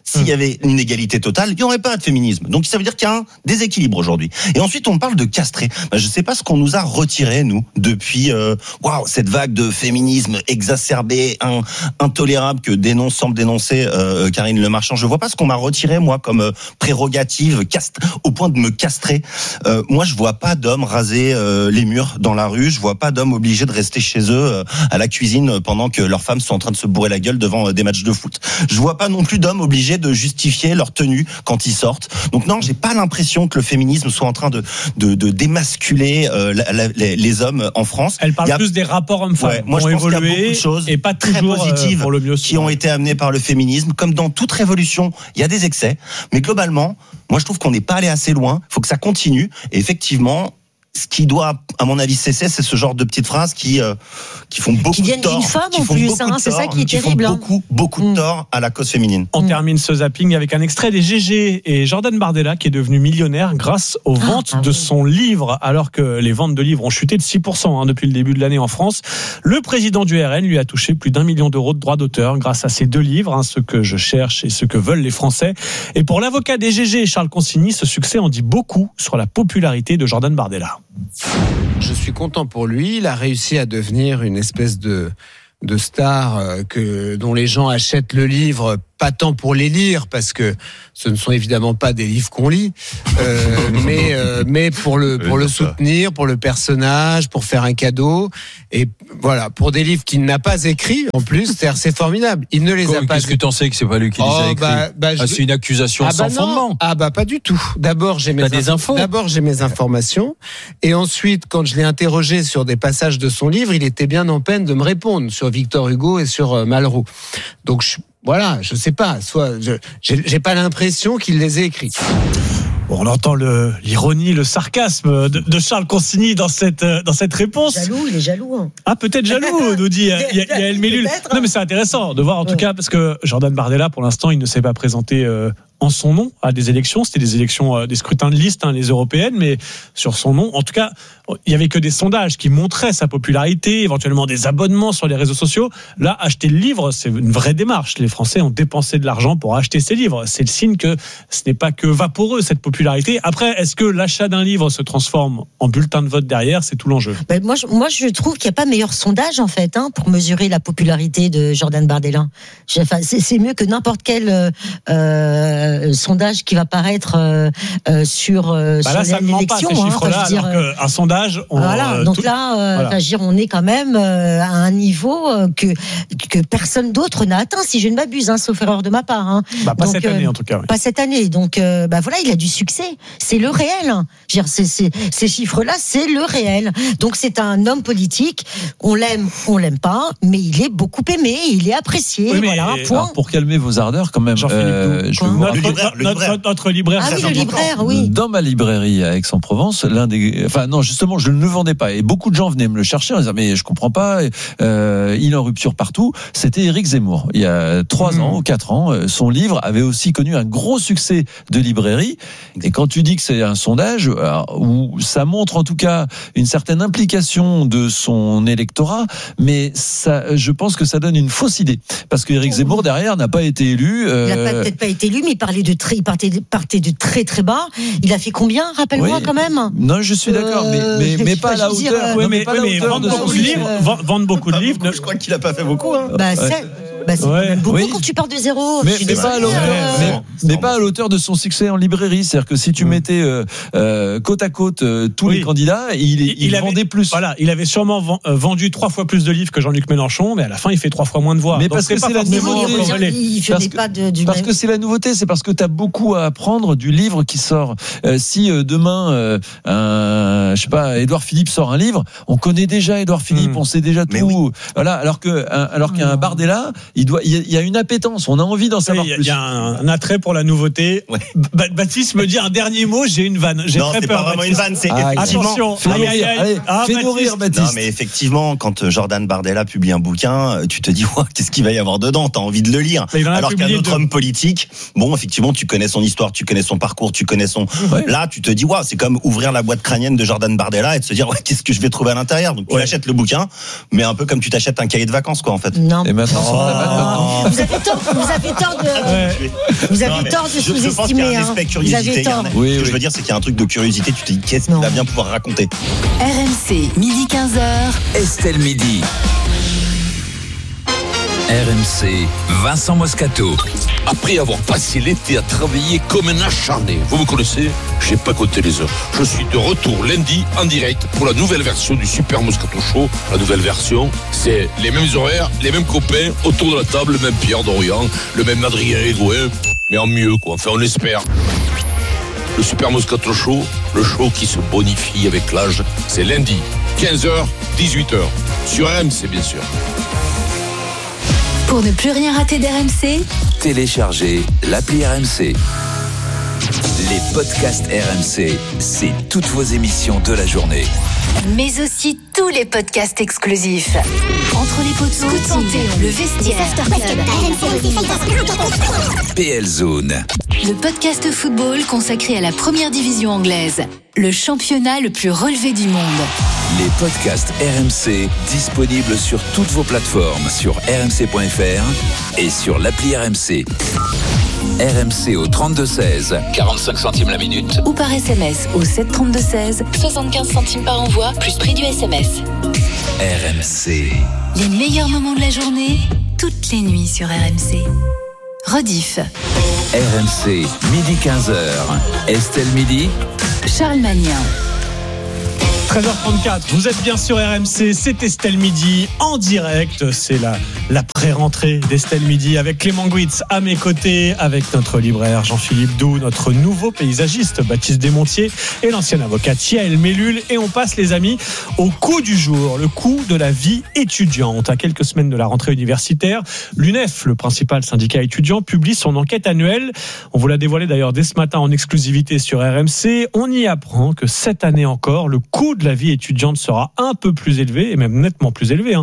S'il y avait une égalité totale, il n'y aurait pas de féminisme. Donc ça veut dire qu'il y a un déséquilibre aujourd'hui. Et ensuite, on parle de castrer. Je ne sais pas ce qu'on nous a retiré, nous, depuis cette vague de féminisme exacerbé, intolérable que semble dénoncer Karine Le Marchand. Je vois pas ce qu'on m'a retiré, moi, comme prérogative, au point de me castrer. Moi, je vois pas d'hommes raser les murs dans la rue. Je vois pas d'hommes obligés de rester chez eux à la cuisine pendant que leurs femmes sont en train de se bourrer la gueule devant des matchs de foot. Je vois pas non plus d'hommes obligés de justifier leur tenue quand ils sortent. Donc non, j'ai pas l'impression que le féminisme soit en train de démasculer les hommes en France. Elle parle plus des rapports hommes-femmes. Ouais, moi, je pense qu'il y a beaucoup de choses et pas très positives pour le mieux qui ont été amenées par le féminisme. Comme dans toute révolution, il y a des excès. Mais globalement, moi, je trouve qu'on n'est pas allé assez loin. Il faut que ça continue. Et effectivement, ce qui doit, à mon avis, cesser, c'est ce genre de petites phrases qui font beaucoup de tort. Qui viennent d'une femme en plus, c'est ça qui est terrible. Qui font beaucoup de tort à la cause féminine. On termine ce zapping avec un extrait des GG et Jordan Bardella qui est devenu millionnaire grâce aux ventes de son livre, alors que les ventes de livres ont chuté de 6% depuis le début de l'année en France. Le président du RN lui a touché plus d'1 million d'euros de droits d'auteur grâce à ces 2 livres, Ce que je cherche et ce que veulent les Français. Et pour l'avocat des GG, Charles Consigny, ce succès en dit beaucoup sur la popularité de Jordan Bardella. Je suis content pour lui. Il a réussi à devenir une espèce de star dont les gens achètent le livre, pas tant pour les lire, parce que ce ne sont évidemment pas des livres qu'on lit, mais pour le soutenir, pour le personnage, pour faire un cadeau, et voilà, pour des livres qu'il n'a pas écrits en plus, c'est formidable. Il ne les a pas. Qu'est-ce que t'en sais que c'est pas lui qui les a écrits? C'est une accusation sans fondement. Pas du tout. D'abord j'ai mes informations, et ensuite quand je l'ai interrogé sur des passages de son livre, il était bien en peine de me répondre sur Victor Hugo et sur Malraux. Donc je sais pas, j'ai pas l'impression qu'il les ait écrits. Bon, on entend l'ironie, le sarcasme de Charles Consigny dans cette réponse. Il est jaloux. Peut-être jaloux, nous dit Yael Mellul. Non, mais c'est intéressant de voir en tout cas, parce que Jordan Bardella, pour l'instant, il ne s'est pas présenté en son nom à des élections. C'était des élections, des scrutins de liste, les européennes, mais sur son nom. En tout cas, il n'y avait que des sondages qui montraient sa popularité, éventuellement des abonnements sur les réseaux sociaux. Là, acheter le livre, c'est une vraie démarche. Les Français ont dépensé de l'argent pour acheter ces livres. C'est le signe que ce n'est pas que vaporeux, cette popularité. Après, est-ce que l'achat d'un livre se transforme en bulletin de vote derrière? C'est tout l'enjeu. Moi, je trouve qu'il n'y a pas meilleur sondage, en fait, pour mesurer la popularité de Jordan Bardella. C'est mieux que n'importe quel sondage qui va paraître sur là, ça ne ment pas, ces chiffres-là, alors qu'un sondage... on est quand même à un niveau que personne d'autre n'a atteint, si je ne m'abuse, sauf erreur de ma part. Pas cette année, en tout cas. Oui. Pas cette année. Donc, il a du succès. C'est le réel. Ces chiffres-là, c'est le réel. Donc, c'est un homme politique. On l'aime pas, mais il est beaucoup aimé, il est apprécié. Oui, point. Pour calmer vos ardeurs, quand même, notre libraire. Le libraire, oui. Dans ma librairie à Aix-en-Provence, justement, je ne le vendais pas. Et beaucoup de gens venaient me le chercher en disant, mais je comprends pas, il est en rupture partout. C'était Éric Zemmour. Il y a 3 ans ou 4 ans, son livre avait aussi connu un gros succès de librairie. Et quand tu dis que c'est un sondage, où ça montre en tout cas une certaine implication de son électorat, mais ça, je pense que ça donne une fausse idée. Parce que Éric Zemmour, derrière, n'a pas été élu. Il n'a peut-être pas été élu, mais il partait de très très bas. Il a fait combien, rappelle-moi, quand même? Non, je suis d'accord, mais pas à la hauteur. Vendre beaucoup de livres. Je crois qu'il n'a pas fait beaucoup. C'est beaucoup quand tu pars de zéro. Mais pas à l'auteur de son succès en librairie. C'est-à-dire que si tu mettais côte à côte tous les candidats, il vendait plus. Voilà, il avait sûrement vendu 3 fois plus de livres que Jean-Luc Mélenchon, mais à la fin, il fait 3 fois moins de voix. Mais parce que c'est la nouveauté. Parce que c'est la nouveauté, c'est parce que tu as beaucoup à apprendre du livre qui sort. Si demain, Édouard Philippe sort un livre, on connaît déjà Édouard Philippe, on sait déjà tout. Oui. Voilà, alors qu'un Bardella, il y a une appétence, on a envie d'en savoir plus. Il y a un attrait pour la nouveauté. Ouais. Baptiste me dit un dernier mot, j'ai une vanne. Non, c'est pas vraiment une vanne, c'est attention. Fais-nous rire, Baptiste. Non, mais effectivement, quand Jordan Bardella publie un bouquin, tu te dis, qu'est-ce qu'il va y avoir dedans? T'as envie de le lire. Alors qu'un autre homme politique, effectivement, tu connais son histoire, tu connais son parcours, tu connais son... Ouais. Là, tu te dis, c'est comme ouvrir la boîte crânienne de Jordan Bardella et de se dire, qu'est-ce que je vais trouver à l'intérieur? Donc, tu achètes le bouquin, mais un peu comme tu t'achètes un cahier de vacances, quoi, en fait. Non. Et maintenant, Vous avez tort de sous-estimer. Je pense qu'il y a un aspect curiosité. Ce que je veux dire, c'est qu'il y a un truc de curiosité. Tu te dis, qu'est-ce qu'il va bien pouvoir raconter? RMC, midi 15h. Estelle Midi. RMC, Vincent Moscato. Après avoir passé l'été à travailler comme un acharné, vous me connaissez, j'ai pas compté les heures. Je suis de retour lundi en direct pour la nouvelle version du Super Moscato Show. La nouvelle version, c'est les mêmes horaires, les mêmes copains, autour de la table, le même Pierre Dorian, le même Adrien Egoin, mais en mieux quoi, enfin on espère. Le Super Moscato Show, le show qui se bonifie avec l'âge, c'est lundi, 15h, 18h, sur RMC bien sûr. Pour ne plus rien rater d'RMC, téléchargez l'appli RMC. Les podcasts RMC, c'est toutes vos émissions de la journée. mais aussi tous les podcasts exclusifs. Entre les poteaux, le vestiaire, PL Zone. Le podcast football consacré à la première division anglaise, le championnat le plus relevé du monde. Les podcasts RMC, disponibles sur toutes vos plateformes, sur rmc.fr et sur l'appli RMC. RMC au 32-16, 45 centimes la minute. Ou par SMS au 732-16, 75 centimes par envoi, plus prix du SMS. RMC. Les meilleurs moments de la journée, toutes les nuits sur RMC. Rediff. RMC, midi 15h. Estelle Midi. Charles Magnin. 13h34, vous êtes bien sur RMC, c'est Estelle Midi en direct, c'est la pré-rentrée d'Estelle Midi avec Clément Guitz à mes côtés, avec notre libraire Jean-Philippe Doux, notre nouveau paysagiste Baptiste Desmontiers et l'ancienne avocate Yael Mellul. Et on passe les amis au coup du jour, le coup de la vie étudiante. À quelques semaines de la rentrée universitaire, l'UNEF, le principal syndicat étudiant, publie son enquête annuelle. On vous l'a dévoilé d'ailleurs dès ce matin en exclusivité sur RMC. On y apprend que cette année encore, le coût de la vie étudiante sera un peu plus élevé, et même nettement plus élevé,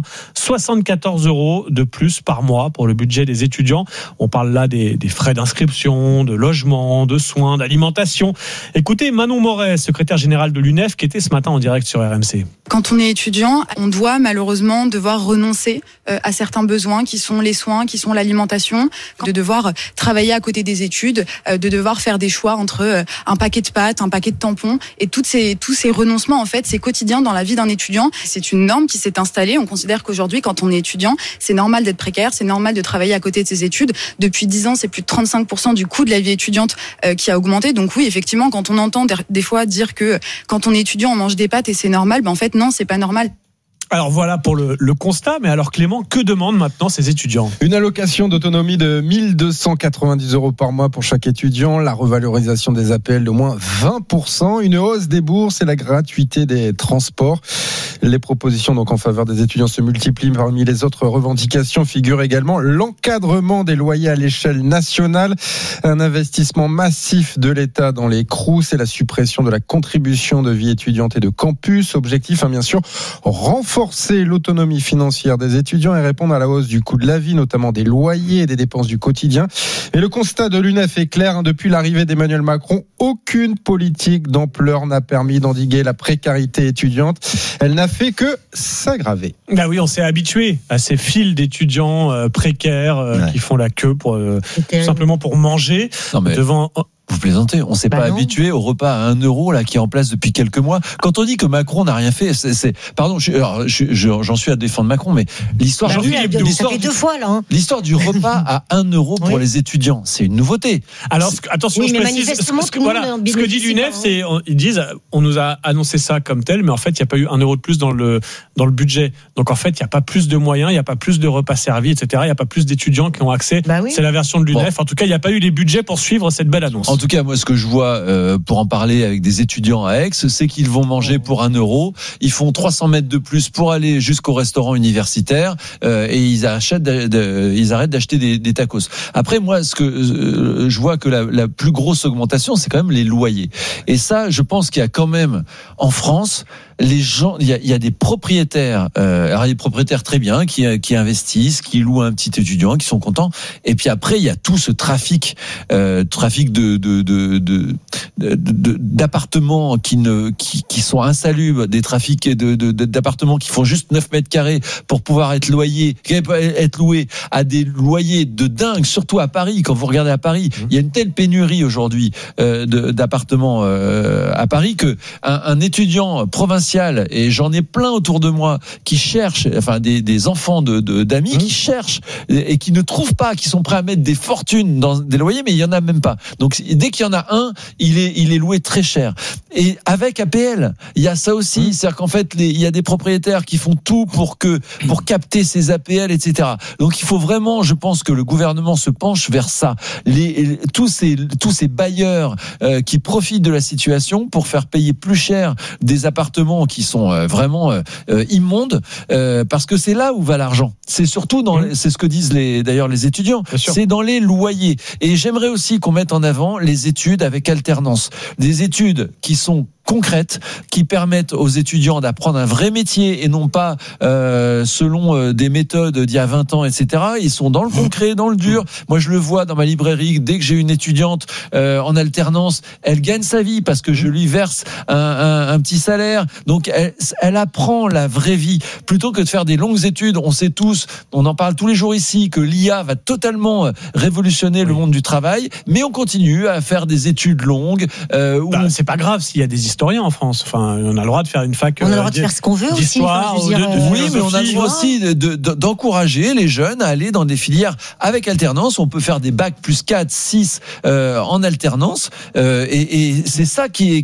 74 € de plus par mois pour le budget des étudiants. On parle là des frais d'inscription, de logement, de soins, d'alimentation. Écoutez Manon Moret, secrétaire générale de l'UNEF, qui était ce matin en direct sur RMC. Quand on est étudiant, on doit malheureusement devoir renoncer à certains besoins qui sont les soins, qui sont l'alimentation, de devoir travailler à côté des études, de devoir faire des choix entre un paquet de pâtes, un paquet de tampons, et tous ces renoncements, en fait, c'est quotidien dans la vie d'un étudiant. C'est une norme qui s'est installée. On considère qu'aujourd'hui, quand on est étudiant, c'est normal d'être précaire, c'est normal de travailler à côté de ses études. Depuis 10 ans, c'est plus de 35% du coût de la vie étudiante qui a augmenté. Donc oui, effectivement, quand on entend des fois dire que quand on est étudiant, on mange des pâtes et c'est normal, en fait, non, c'est pas normal. Alors voilà pour le constat, mais alors Clément, que demandent maintenant ces étudiants ? Une allocation d'autonomie de 1 290 € par mois pour chaque étudiant, la revalorisation des APL de moins 20%, une hausse des bourses et la gratuité des transports. Les propositions donc en faveur des étudiants se multiplient. Parmi les autres revendications figure également l'encadrement des loyers à l'échelle nationale, un investissement massif de l'État dans les Crous et la suppression de la contribution de vie étudiante et de campus. Objectif, bien sûr, renforcer l'autonomie financière des étudiants et répondre à la hausse du coût de la vie, notamment des loyers et des dépenses du quotidien. Et le constat de l'UNEF est clair, depuis l'arrivée d'Emmanuel Macron, aucune politique d'ampleur n'a permis d'endiguer la précarité étudiante. Elle n'a fait que s'aggraver. Bah oui, on s'est habitué à ces files d'étudiants précaires qui font la queue pour tout simplement pour manger devant. Vous plaisantez, on ne s'est pas habitué au repas à 1 € là qui est en place depuis quelques mois. Quand on dit que Macron n'a rien fait, pardon, j'en suis à défendre Macron, mais l'histoire ça fait 2 fois là. L'histoire du repas à 1 € pour les étudiants, c'est une nouveauté. Alors attention, je précise ce que dit l'UNEF, c'est ils disent on nous a annoncé ça comme tel, mais en fait il n'y a pas eu 1 € de plus dans le budget. Donc en fait il n'y a pas plus de moyens, il n'y a pas plus de repas servis, etc. Il n'y a pas plus d'étudiants qui ont accès. C'est la version de l'UNEF. En tout cas il n'y a pas eu les budgets pour suivre cette belle annonce. En tout cas, moi, ce que je vois pour en parler avec des étudiants à Aix, c'est qu'ils vont manger pour 1 €. Ils font 300 mètres de plus pour aller jusqu'au restaurant universitaire et ils arrêtent d'acheter des tacos. Après, moi, ce que je vois que la plus grosse augmentation, c'est quand même les loyers. Et ça, je pense qu'il y a quand même en France les gens, il y a des propriétaires, alors des propriétaires très bien qui investissent, qui louent un petit étudiant, qui sont contents. Et puis après, il y a tout ce trafic de d'appartements qui sont insalubres, des trafics d'appartements qui font juste 9 mètres carrés pour pouvoir être loués à des loyers de dingue, surtout à Paris. Quand vous regardez à Paris, il y a une telle pénurie aujourd'hui d'appartements à Paris que un étudiant provincial, et j'en ai plein autour de moi qui cherchent, enfin des enfants d'amis qui cherchent et qui ne trouvent pas, qui sont prêts à mettre des fortunes dans des loyers, mais il y en a même pas. Donc dès qu'il y en a un, il est loué très cher. Et avec APL, il y a ça aussi, c'est-à-dire qu'en fait il y a des propriétaires qui font tout pour capter ces APL, etc. Donc il faut vraiment, je pense que le gouvernement se penche vers ça. Tous ces bailleurs qui profitent de la situation pour faire payer plus cher des appartements qui sont vraiment immondes, parce que c'est là où va l'argent. C'est surtout c'est ce que disent d'ailleurs les étudiants. C'est dans les loyers. Et j'aimerais aussi qu'on mette en avant les études avec alternance. Des études qui sont concrètes, qui permettent aux étudiants d'apprendre un vrai métier et non pas selon des méthodes d'il y a 20 ans, etc. Ils sont dans le concret, dans le dur. Moi, je le vois dans ma librairie. Dès que j'ai une étudiante en alternance, elle gagne sa vie parce que je lui verse un petit salaire. Donc, elle apprend la vraie vie. Plutôt que de faire des longues études, on sait tous, on en parle tous les jours ici, que l'IA va totalement révolutionner le monde du travail, mais on continue à faire des études longues. C'est pas grave s'il y a des historiens en France. Enfin, on a le droit de faire une fac. On a le droit de faire ce qu'on veut aussi. Oui, mais on a le droit aussi d'encourager les jeunes à aller dans des filières avec alternance. On peut faire des bacs plus 4, 6 en alternance. Et c'est ça qui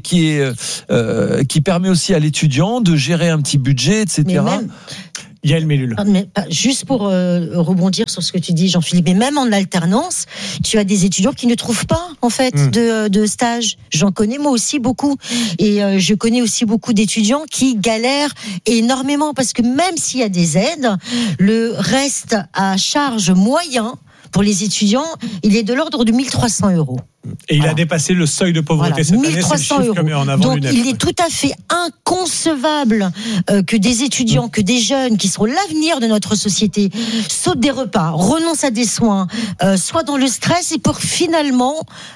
permet aussi à l'étudiant de gérer un petit budget, etc. Yael Mellul. Mais juste pour rebondir sur ce que tu dis, Jean-Philippe, mais même en alternance, tu as des étudiants qui ne trouvent pas en fait de stage. J'en connais moi aussi beaucoup, et je connais aussi beaucoup d'étudiants qui galèrent énormément parce que même s'il y a des aides, le reste à charge moyen pour les étudiants, il est de l'ordre de 1 300 €. Et il a dépassé le seuil de pauvreté cette année, c'est le chiffre que met en avant l'UNEF. Donc il est tout à fait inconcevable que des étudiants, que des jeunes qui sont l'avenir de notre société sautent des repas, renoncent à des soins, soient dans le stress et pour finalement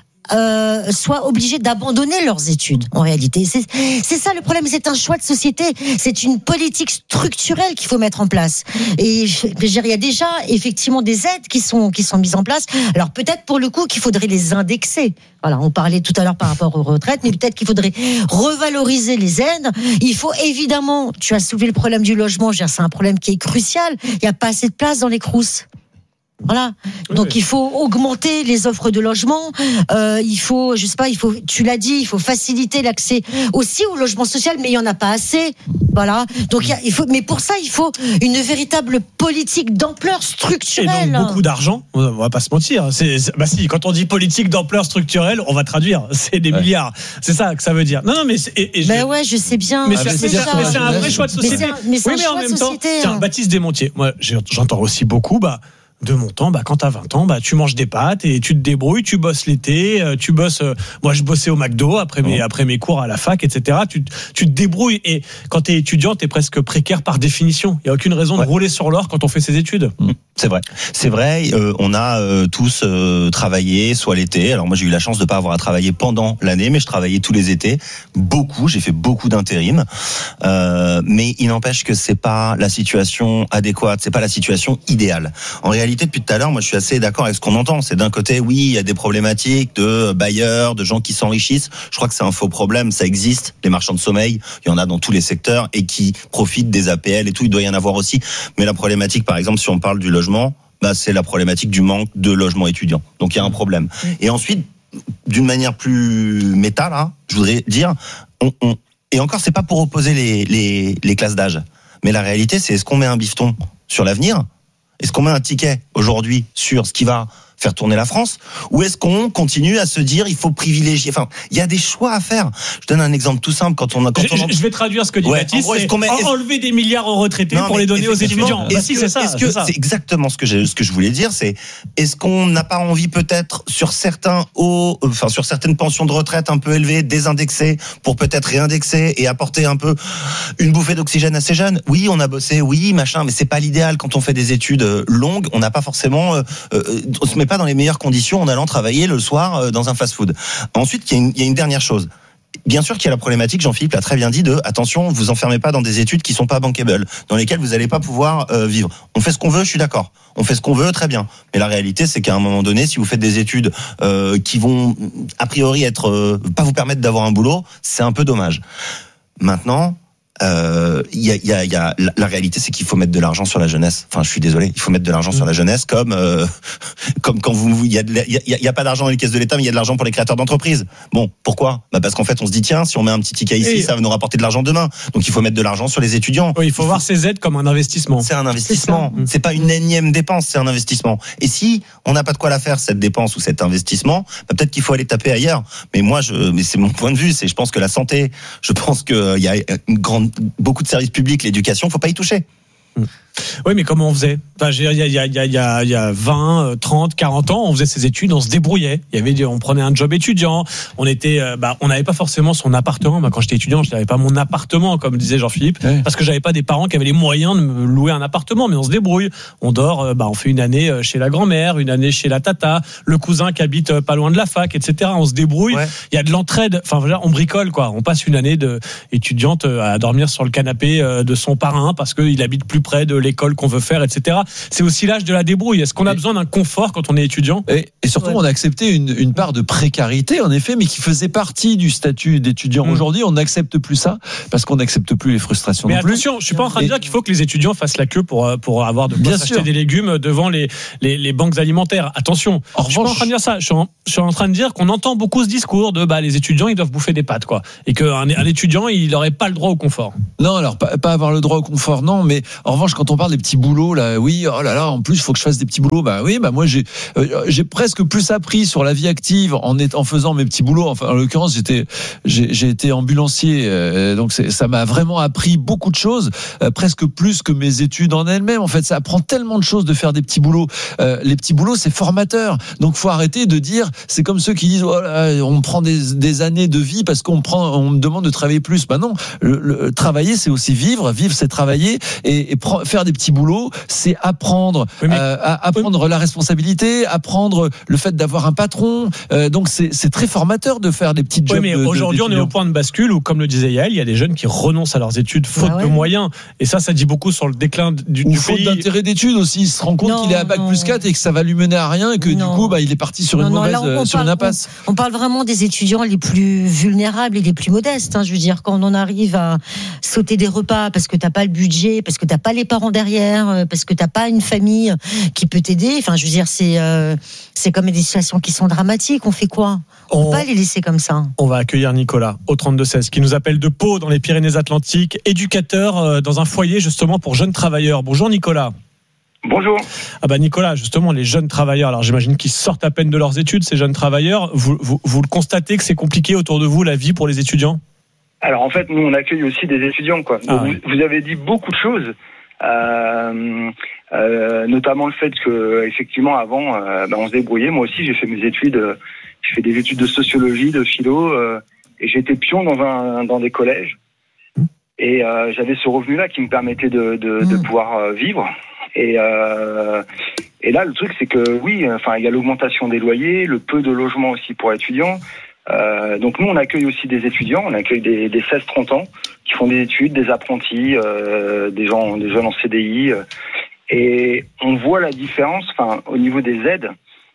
soient obligés d'abandonner leurs études. En réalité, c'est ça le problème. C'est un choix de société. C'est une politique structurelle qu'il faut mettre en place. Et il y a déjà effectivement des aides qui sont mises en place. Alors peut-être pour le coup qu'il faudrait les indexer. Voilà, on parlait tout à l'heure par rapport aux retraites, mais peut-être qu'il faudrait revaloriser les aides. Il faut évidemment, tu as soulevé le problème du logement. C'est un problème qui est crucial. Il n'y a pas assez de place dans les CROUS. Voilà. Donc il faut augmenter les offres de logement. Il faut, tu l'as dit, il faut faciliter l'accès aussi au logement social, mais il y en a pas assez. Voilà. Donc mais pour ça, il faut une véritable politique d'ampleur structurelle. Et donc beaucoup d'argent. On va pas se mentir. Si, quand on dit politique d'ampleur structurelle, on va traduire. C'est des milliards. C'est ça que ça veut dire. Non, mais je sais bien. Mais c'est un vrai choix de société. Mais c'est un choix de société. Tiens, Baptiste Desmontiers. Moi, j'entends aussi beaucoup. De mon temps, quand t'as 20 ans, tu manges des pâtes et tu te débrouilles, tu bosses l'été, tu bosses. Moi, je bossais au McDo après mes cours à la fac, etc. Tu te débrouilles, et quand t'es étudiant, t'es presque précaire par définition. Il y a aucune raison de rouler sur l'or quand on fait ses études. C'est vrai. On a tous travaillé, soit l'été. Alors moi, j'ai eu la chance de pas avoir à travailler pendant l'année, mais je travaillais tous les étés, beaucoup. J'ai fait beaucoup d'intérim, mais il n'empêche que c'est pas la situation adéquate, c'est pas la situation idéale. En réalité, depuis tout à l'heure, moi je suis assez d'accord avec ce qu'on entend. C'est d'un côté, oui, il y a des problématiques de bailleurs, de gens qui s'enrichissent. Je crois que c'est un faux problème, ça existe. Les marchands de sommeil, il y en a dans tous les secteurs et qui profitent des APL et tout, il doit y en avoir aussi. Mais la problématique, par exemple, si on parle du logement, c'est la problématique du manque de logements étudiants. Donc il y a un problème. Et ensuite, d'une manière plus méta, là, je voudrais dire, et encore, c'est pas pour opposer les classes d'âge, mais la réalité, c'est est-ce qu'on met un bifton sur l'avenir ? Est-ce qu'on met un ticket aujourd'hui sur ce qui va faire tourner la France, ou est-ce qu'on continue à se dire il faut privilégier, enfin il y a des choix à faire. Je donne un exemple tout simple. Je vais traduire ce que dit Baptiste, c'est enlever des milliards aux retraités pour les donner aux étudiants. C'est exactement ce que je voulais dire, c'est est-ce qu'on n'a pas envie peut-être sur certaines pensions de retraite un peu élevées, désindexer pour peut-être réindexer et apporter un peu une bouffée d'oxygène à ces jeunes. Oui, on a bossé, oui, machin, mais c'est pas l'idéal quand on fait des études longues, on n'a pas forcément on se met pas dans les meilleures conditions en allant travailler le soir dans un fast-food. Ensuite, il y a une dernière chose. Bien sûr qu'il y a la problématique, Jean-Philippe l'a très bien dit, attention, vous enfermez pas dans des études qui sont pas bankable, dans lesquelles vous n'allez pas pouvoir vivre. On fait ce qu'on veut, je suis d'accord. On fait ce qu'on veut, très bien. Mais la réalité, c'est qu'à un moment donné, si vous faites des études qui vont a priori pas vous permettre d'avoir un boulot, c'est un peu dommage. Maintenant, la réalité, c'est qu'il faut mettre de l'argent sur la jeunesse. Enfin, je suis désolé, il faut mettre de l'argent sur la jeunesse, comme quand il y a pas d'argent dans les caisses de l'État, mais il y a de l'argent pour les créateurs d'entreprises. Bon, pourquoi ? Parce qu'en fait, on se dit tiens, si on met un petit ticket ici, ça va nous rapporter de l'argent demain. Donc, il faut mettre de l'argent sur les étudiants. Oui, il faut voir ces aides comme un investissement. C'est un investissement. C'est pas une énième dépense, c'est un investissement. Et si on n'a pas de quoi la faire cette dépense ou cet investissement, peut-être qu'il faut aller taper ailleurs. Mais mais c'est mon point de vue. Je pense que la santé, je pense que il y a beaucoup de services publics, l'éducation, faut pas y toucher. Oui, mais comment on faisait ? Enfin, il y a 20, 30, 40 ans, on faisait ses études, on se débrouillait. On prenait un job étudiant. On n'avait pas forcément son appartement. Moi, quand j'étais étudiant, je n'avais pas mon appartement, comme disait Jean-Philippe, parce que j'avais pas des parents qui avaient les moyens de me louer un appartement. Mais on se débrouille. On dort. On fait une année chez la grand-mère, une année chez la tata, le cousin qui habite pas loin de la fac, etc. On se débrouille. Il y a de l'entraide. Enfin, on bricole, quoi. On passe une année étudiante à dormir sur le canapé de son parrain parce qu'il habite plus près de l'école qu'on veut faire, etc. C'est aussi l'âge de la débrouille. Est-ce qu'on a besoin d'un confort quand on est étudiant ? Et surtout, on a accepté une part de précarité, en effet, mais qui faisait partie du statut d'étudiant. Aujourd'hui, on n'accepte plus ça, parce qu'on n'accepte plus les frustrations non plus. Mais attention, je suis pas en train de dire qu'il faut que les étudiants fassent la queue pour avoir de quoi s'acheter des légumes devant les banques alimentaires. Attention, je suis pas en train de dire ça. Je suis en train de dire qu'on entend beaucoup ce discours de les étudiants, ils doivent bouffer des pâtes, quoi. Et qu'un étudiant, il n'aurait pas le droit au confort. Non, alors, pas avoir le droit au confort, non, mais en revanche, quand on parle des petits boulots, là, oui, oh là là, en plus, il faut que je fasse des petits boulots. Moi, j'ai presque plus appris sur la vie active en faisant mes petits boulots. Enfin, en l'occurrence, j'ai été ambulancier, donc ça m'a vraiment appris beaucoup de choses, presque plus que mes études en elles-mêmes. En fait, ça apprend tellement de choses de faire des petits boulots. Les petits boulots, c'est formateur. Donc, faut arrêter de dire, c'est comme ceux qui disent, oh là, on prend des années de vie parce qu'on me demande de travailler plus. Non, travailler, c'est aussi vivre, c'est travailler et faire des petits boulots, c'est apprendre la responsabilité, apprendre le fait d'avoir un patron. Donc c'est très formateur de faire des petits jobs. Oui, mais aujourd'hui, on est au point de bascule où, comme le disait Yael, il y a des jeunes qui renoncent à leurs études faute de moyens. Et ça dit beaucoup sur le déclin du faute pays. D'intérêt d'études aussi. Il se rend compte qu'il est à bac plus 4 et que ça va lui mener à rien et que du coup, il est parti sur une impasse. On parle vraiment des étudiants les plus vulnérables et les plus modestes. Je veux dire, quand on arrive à sauter des repas parce que t'as pas le budget, parce que t'as pas les parents derrière, parce que t'as pas une famille qui peut t'aider. Enfin, je veux dire, c'est comme des situations qui sont dramatiques. On fait quoi ? On peut pas les laisser comme ça. On va accueillir Nicolas au 32-16 qui nous appelle de Pau dans les Pyrénées-Atlantiques, éducateur dans un foyer justement pour jeunes travailleurs. Bonjour Nicolas. Bonjour. Nicolas, justement, les jeunes travailleurs, alors j'imagine qu'ils sortent à peine de leurs études, ces jeunes travailleurs. Vous le constatez que c'est compliqué autour de vous, la vie pour les étudiants ? Alors en fait, nous on accueille aussi des étudiants, quoi. Vous avez dit beaucoup de choses, notamment le fait que effectivement avant, on se débrouillait. Moi aussi, j'ai fait mes études. Je fais des études de sociologie, de philo, et j'étais pion dans des collèges. Et j'avais ce revenu-là qui me permettait de pouvoir vivre. Et là, le truc, c'est que il y a l'augmentation des loyers, le peu de logements aussi pour étudiants. Donc nous, on accueille aussi des étudiants, on accueille des 16-30 ans qui font des études, des apprentis, des jeunes en CDI. Et on voit la différence, au niveau des aides.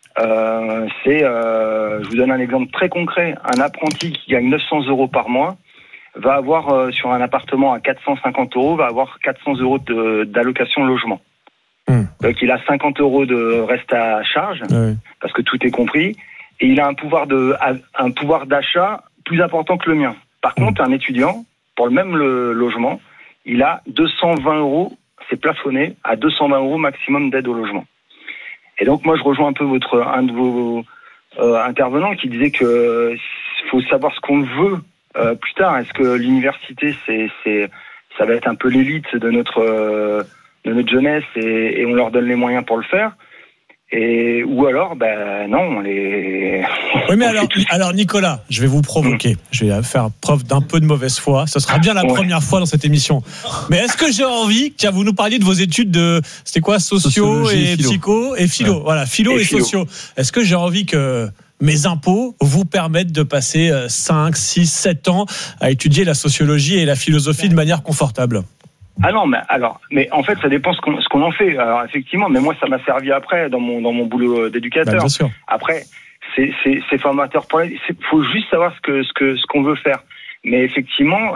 Je vous donne un exemple très concret. Un apprenti qui gagne 900 € par mois va avoir, sur un appartement à 450 €, va avoir 400 € d'allocation logement. Donc il a 50 € de reste à charge, parce que tout est compris, et il a un pouvoir d'achat plus important que le mien. Par contre, un étudiant, pour le même logement, il a 220 €, c'est plafonné à 220 € maximum d'aide au logement. Et donc moi je rejoins un peu un de vos intervenants qui disait que faut savoir ce qu'on veut plus tard. Est-ce que l'université ça va être un peu l'élite de notre jeunesse et on leur donne les moyens pour le faire, Ou alors, non, on les. Oui, mais alors Nicolas, je vais vous provoquer. Je vais faire preuve d'un peu de mauvaise foi. Ce sera bien la première fois dans cette émission. Mais est-ce que j'ai envie que vous nous parliez de vos études de, c'était quoi, sociaux et psycho et philo. Voilà, philo et sociaux. Est-ce que j'ai envie que mes impôts vous permettent de passer 5, 6, 7 ans à étudier la sociologie et la philosophie de manière confortable? Ah non, mais en fait, ça dépend ce qu'on en fait. Alors effectivement, mais moi, ça m'a servi après dans mon boulot d'éducateur. Bien sûr. Après, c'est formateur pour il faut juste savoir ce qu'on veut faire. Mais effectivement,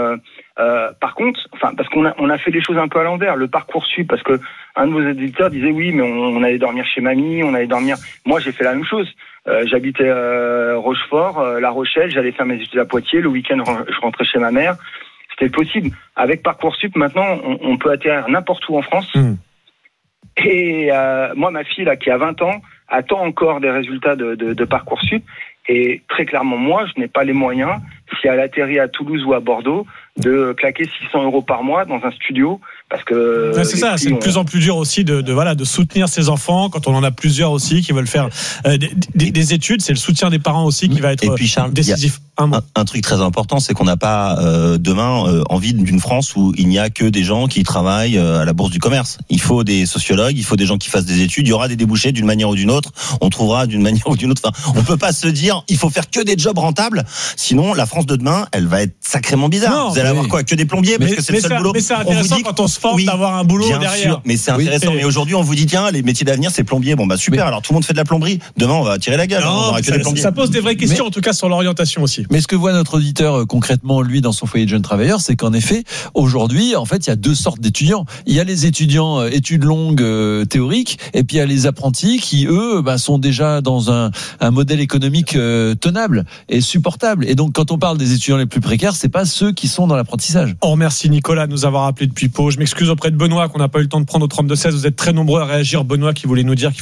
par contre, parce qu'on a fait des choses un peu à l'envers. Le Parcoursup, parce que un de vos éditeurs disait oui, mais on allait dormir chez mamie, on allait dormir. Moi, j'ai fait la même chose. J'habitais Rochefort, La Rochelle. J'allais faire mes études à Poitiers. Le week-end, je rentrais chez ma mère. C'était possible. Avec Parcoursup, maintenant, on peut atterrir n'importe où en France. Et moi, ma fille, là, qui a 20 ans, attend encore des résultats de Parcoursup. Et très clairement, moi, je n'ai pas les moyens, si elle atterrit à Toulouse ou à Bordeaux, de claquer 600 € par mois dans un studio. Parce que c'est ça, c'est de plus en plus dur aussi de soutenir ses enfants quand on en a plusieurs aussi qui veulent faire des études. C'est le soutien des parents aussi qui va être décisif. Un truc très important, c'est qu'on n'a pas demain envie d'une France où il n'y a que des gens qui travaillent à la bourse du commerce. Il faut des sociologues, il faut des gens qui fassent des études. Il y aura des débouchés d'une manière ou d'une autre. On trouvera d'une manière ou d'une autre. Enfin, on peut pas se dire il faut faire que des jobs rentables. Sinon, la France de demain, elle va être sacrément bizarre. Non, vous allez avoir quoi? Que des plombiers parce que c'est le seul boulot. Mais c'est intéressant quand on se force d'avoir un boulot derrière. Sûr, mais c'est intéressant. Mais aujourd'hui, on vous dit tiens, les métiers d'avenir, c'est plombier. Bon super. Alors tout le monde fait de la plomberie. Demain, on va tirer la gueule. On aura que des plombiers. Ça pose des vraies questions en tout cas sur l'orientation aussi. Mais ce que voit notre auditeur concrètement, lui, dans son foyer de jeunes travailleurs, c'est qu'en effet, aujourd'hui, en fait, il y a deux sortes d'étudiants. Il y a les étudiants études longues théoriques, et puis il y a les apprentis qui, eux, sont déjà dans un modèle économique tenable et supportable. Et donc, quand on parle des étudiants les plus précaires, c'est pas ceux qui sont dans l'apprentissage. On remercie Nicolas de nous avoir appelé depuis Pau. Je m'excuse auprès de Benoît qu'on n'a pas eu le temps de prendre au 32-16. Vous êtes très nombreux à réagir. Benoît qui voulait nous dire qu'il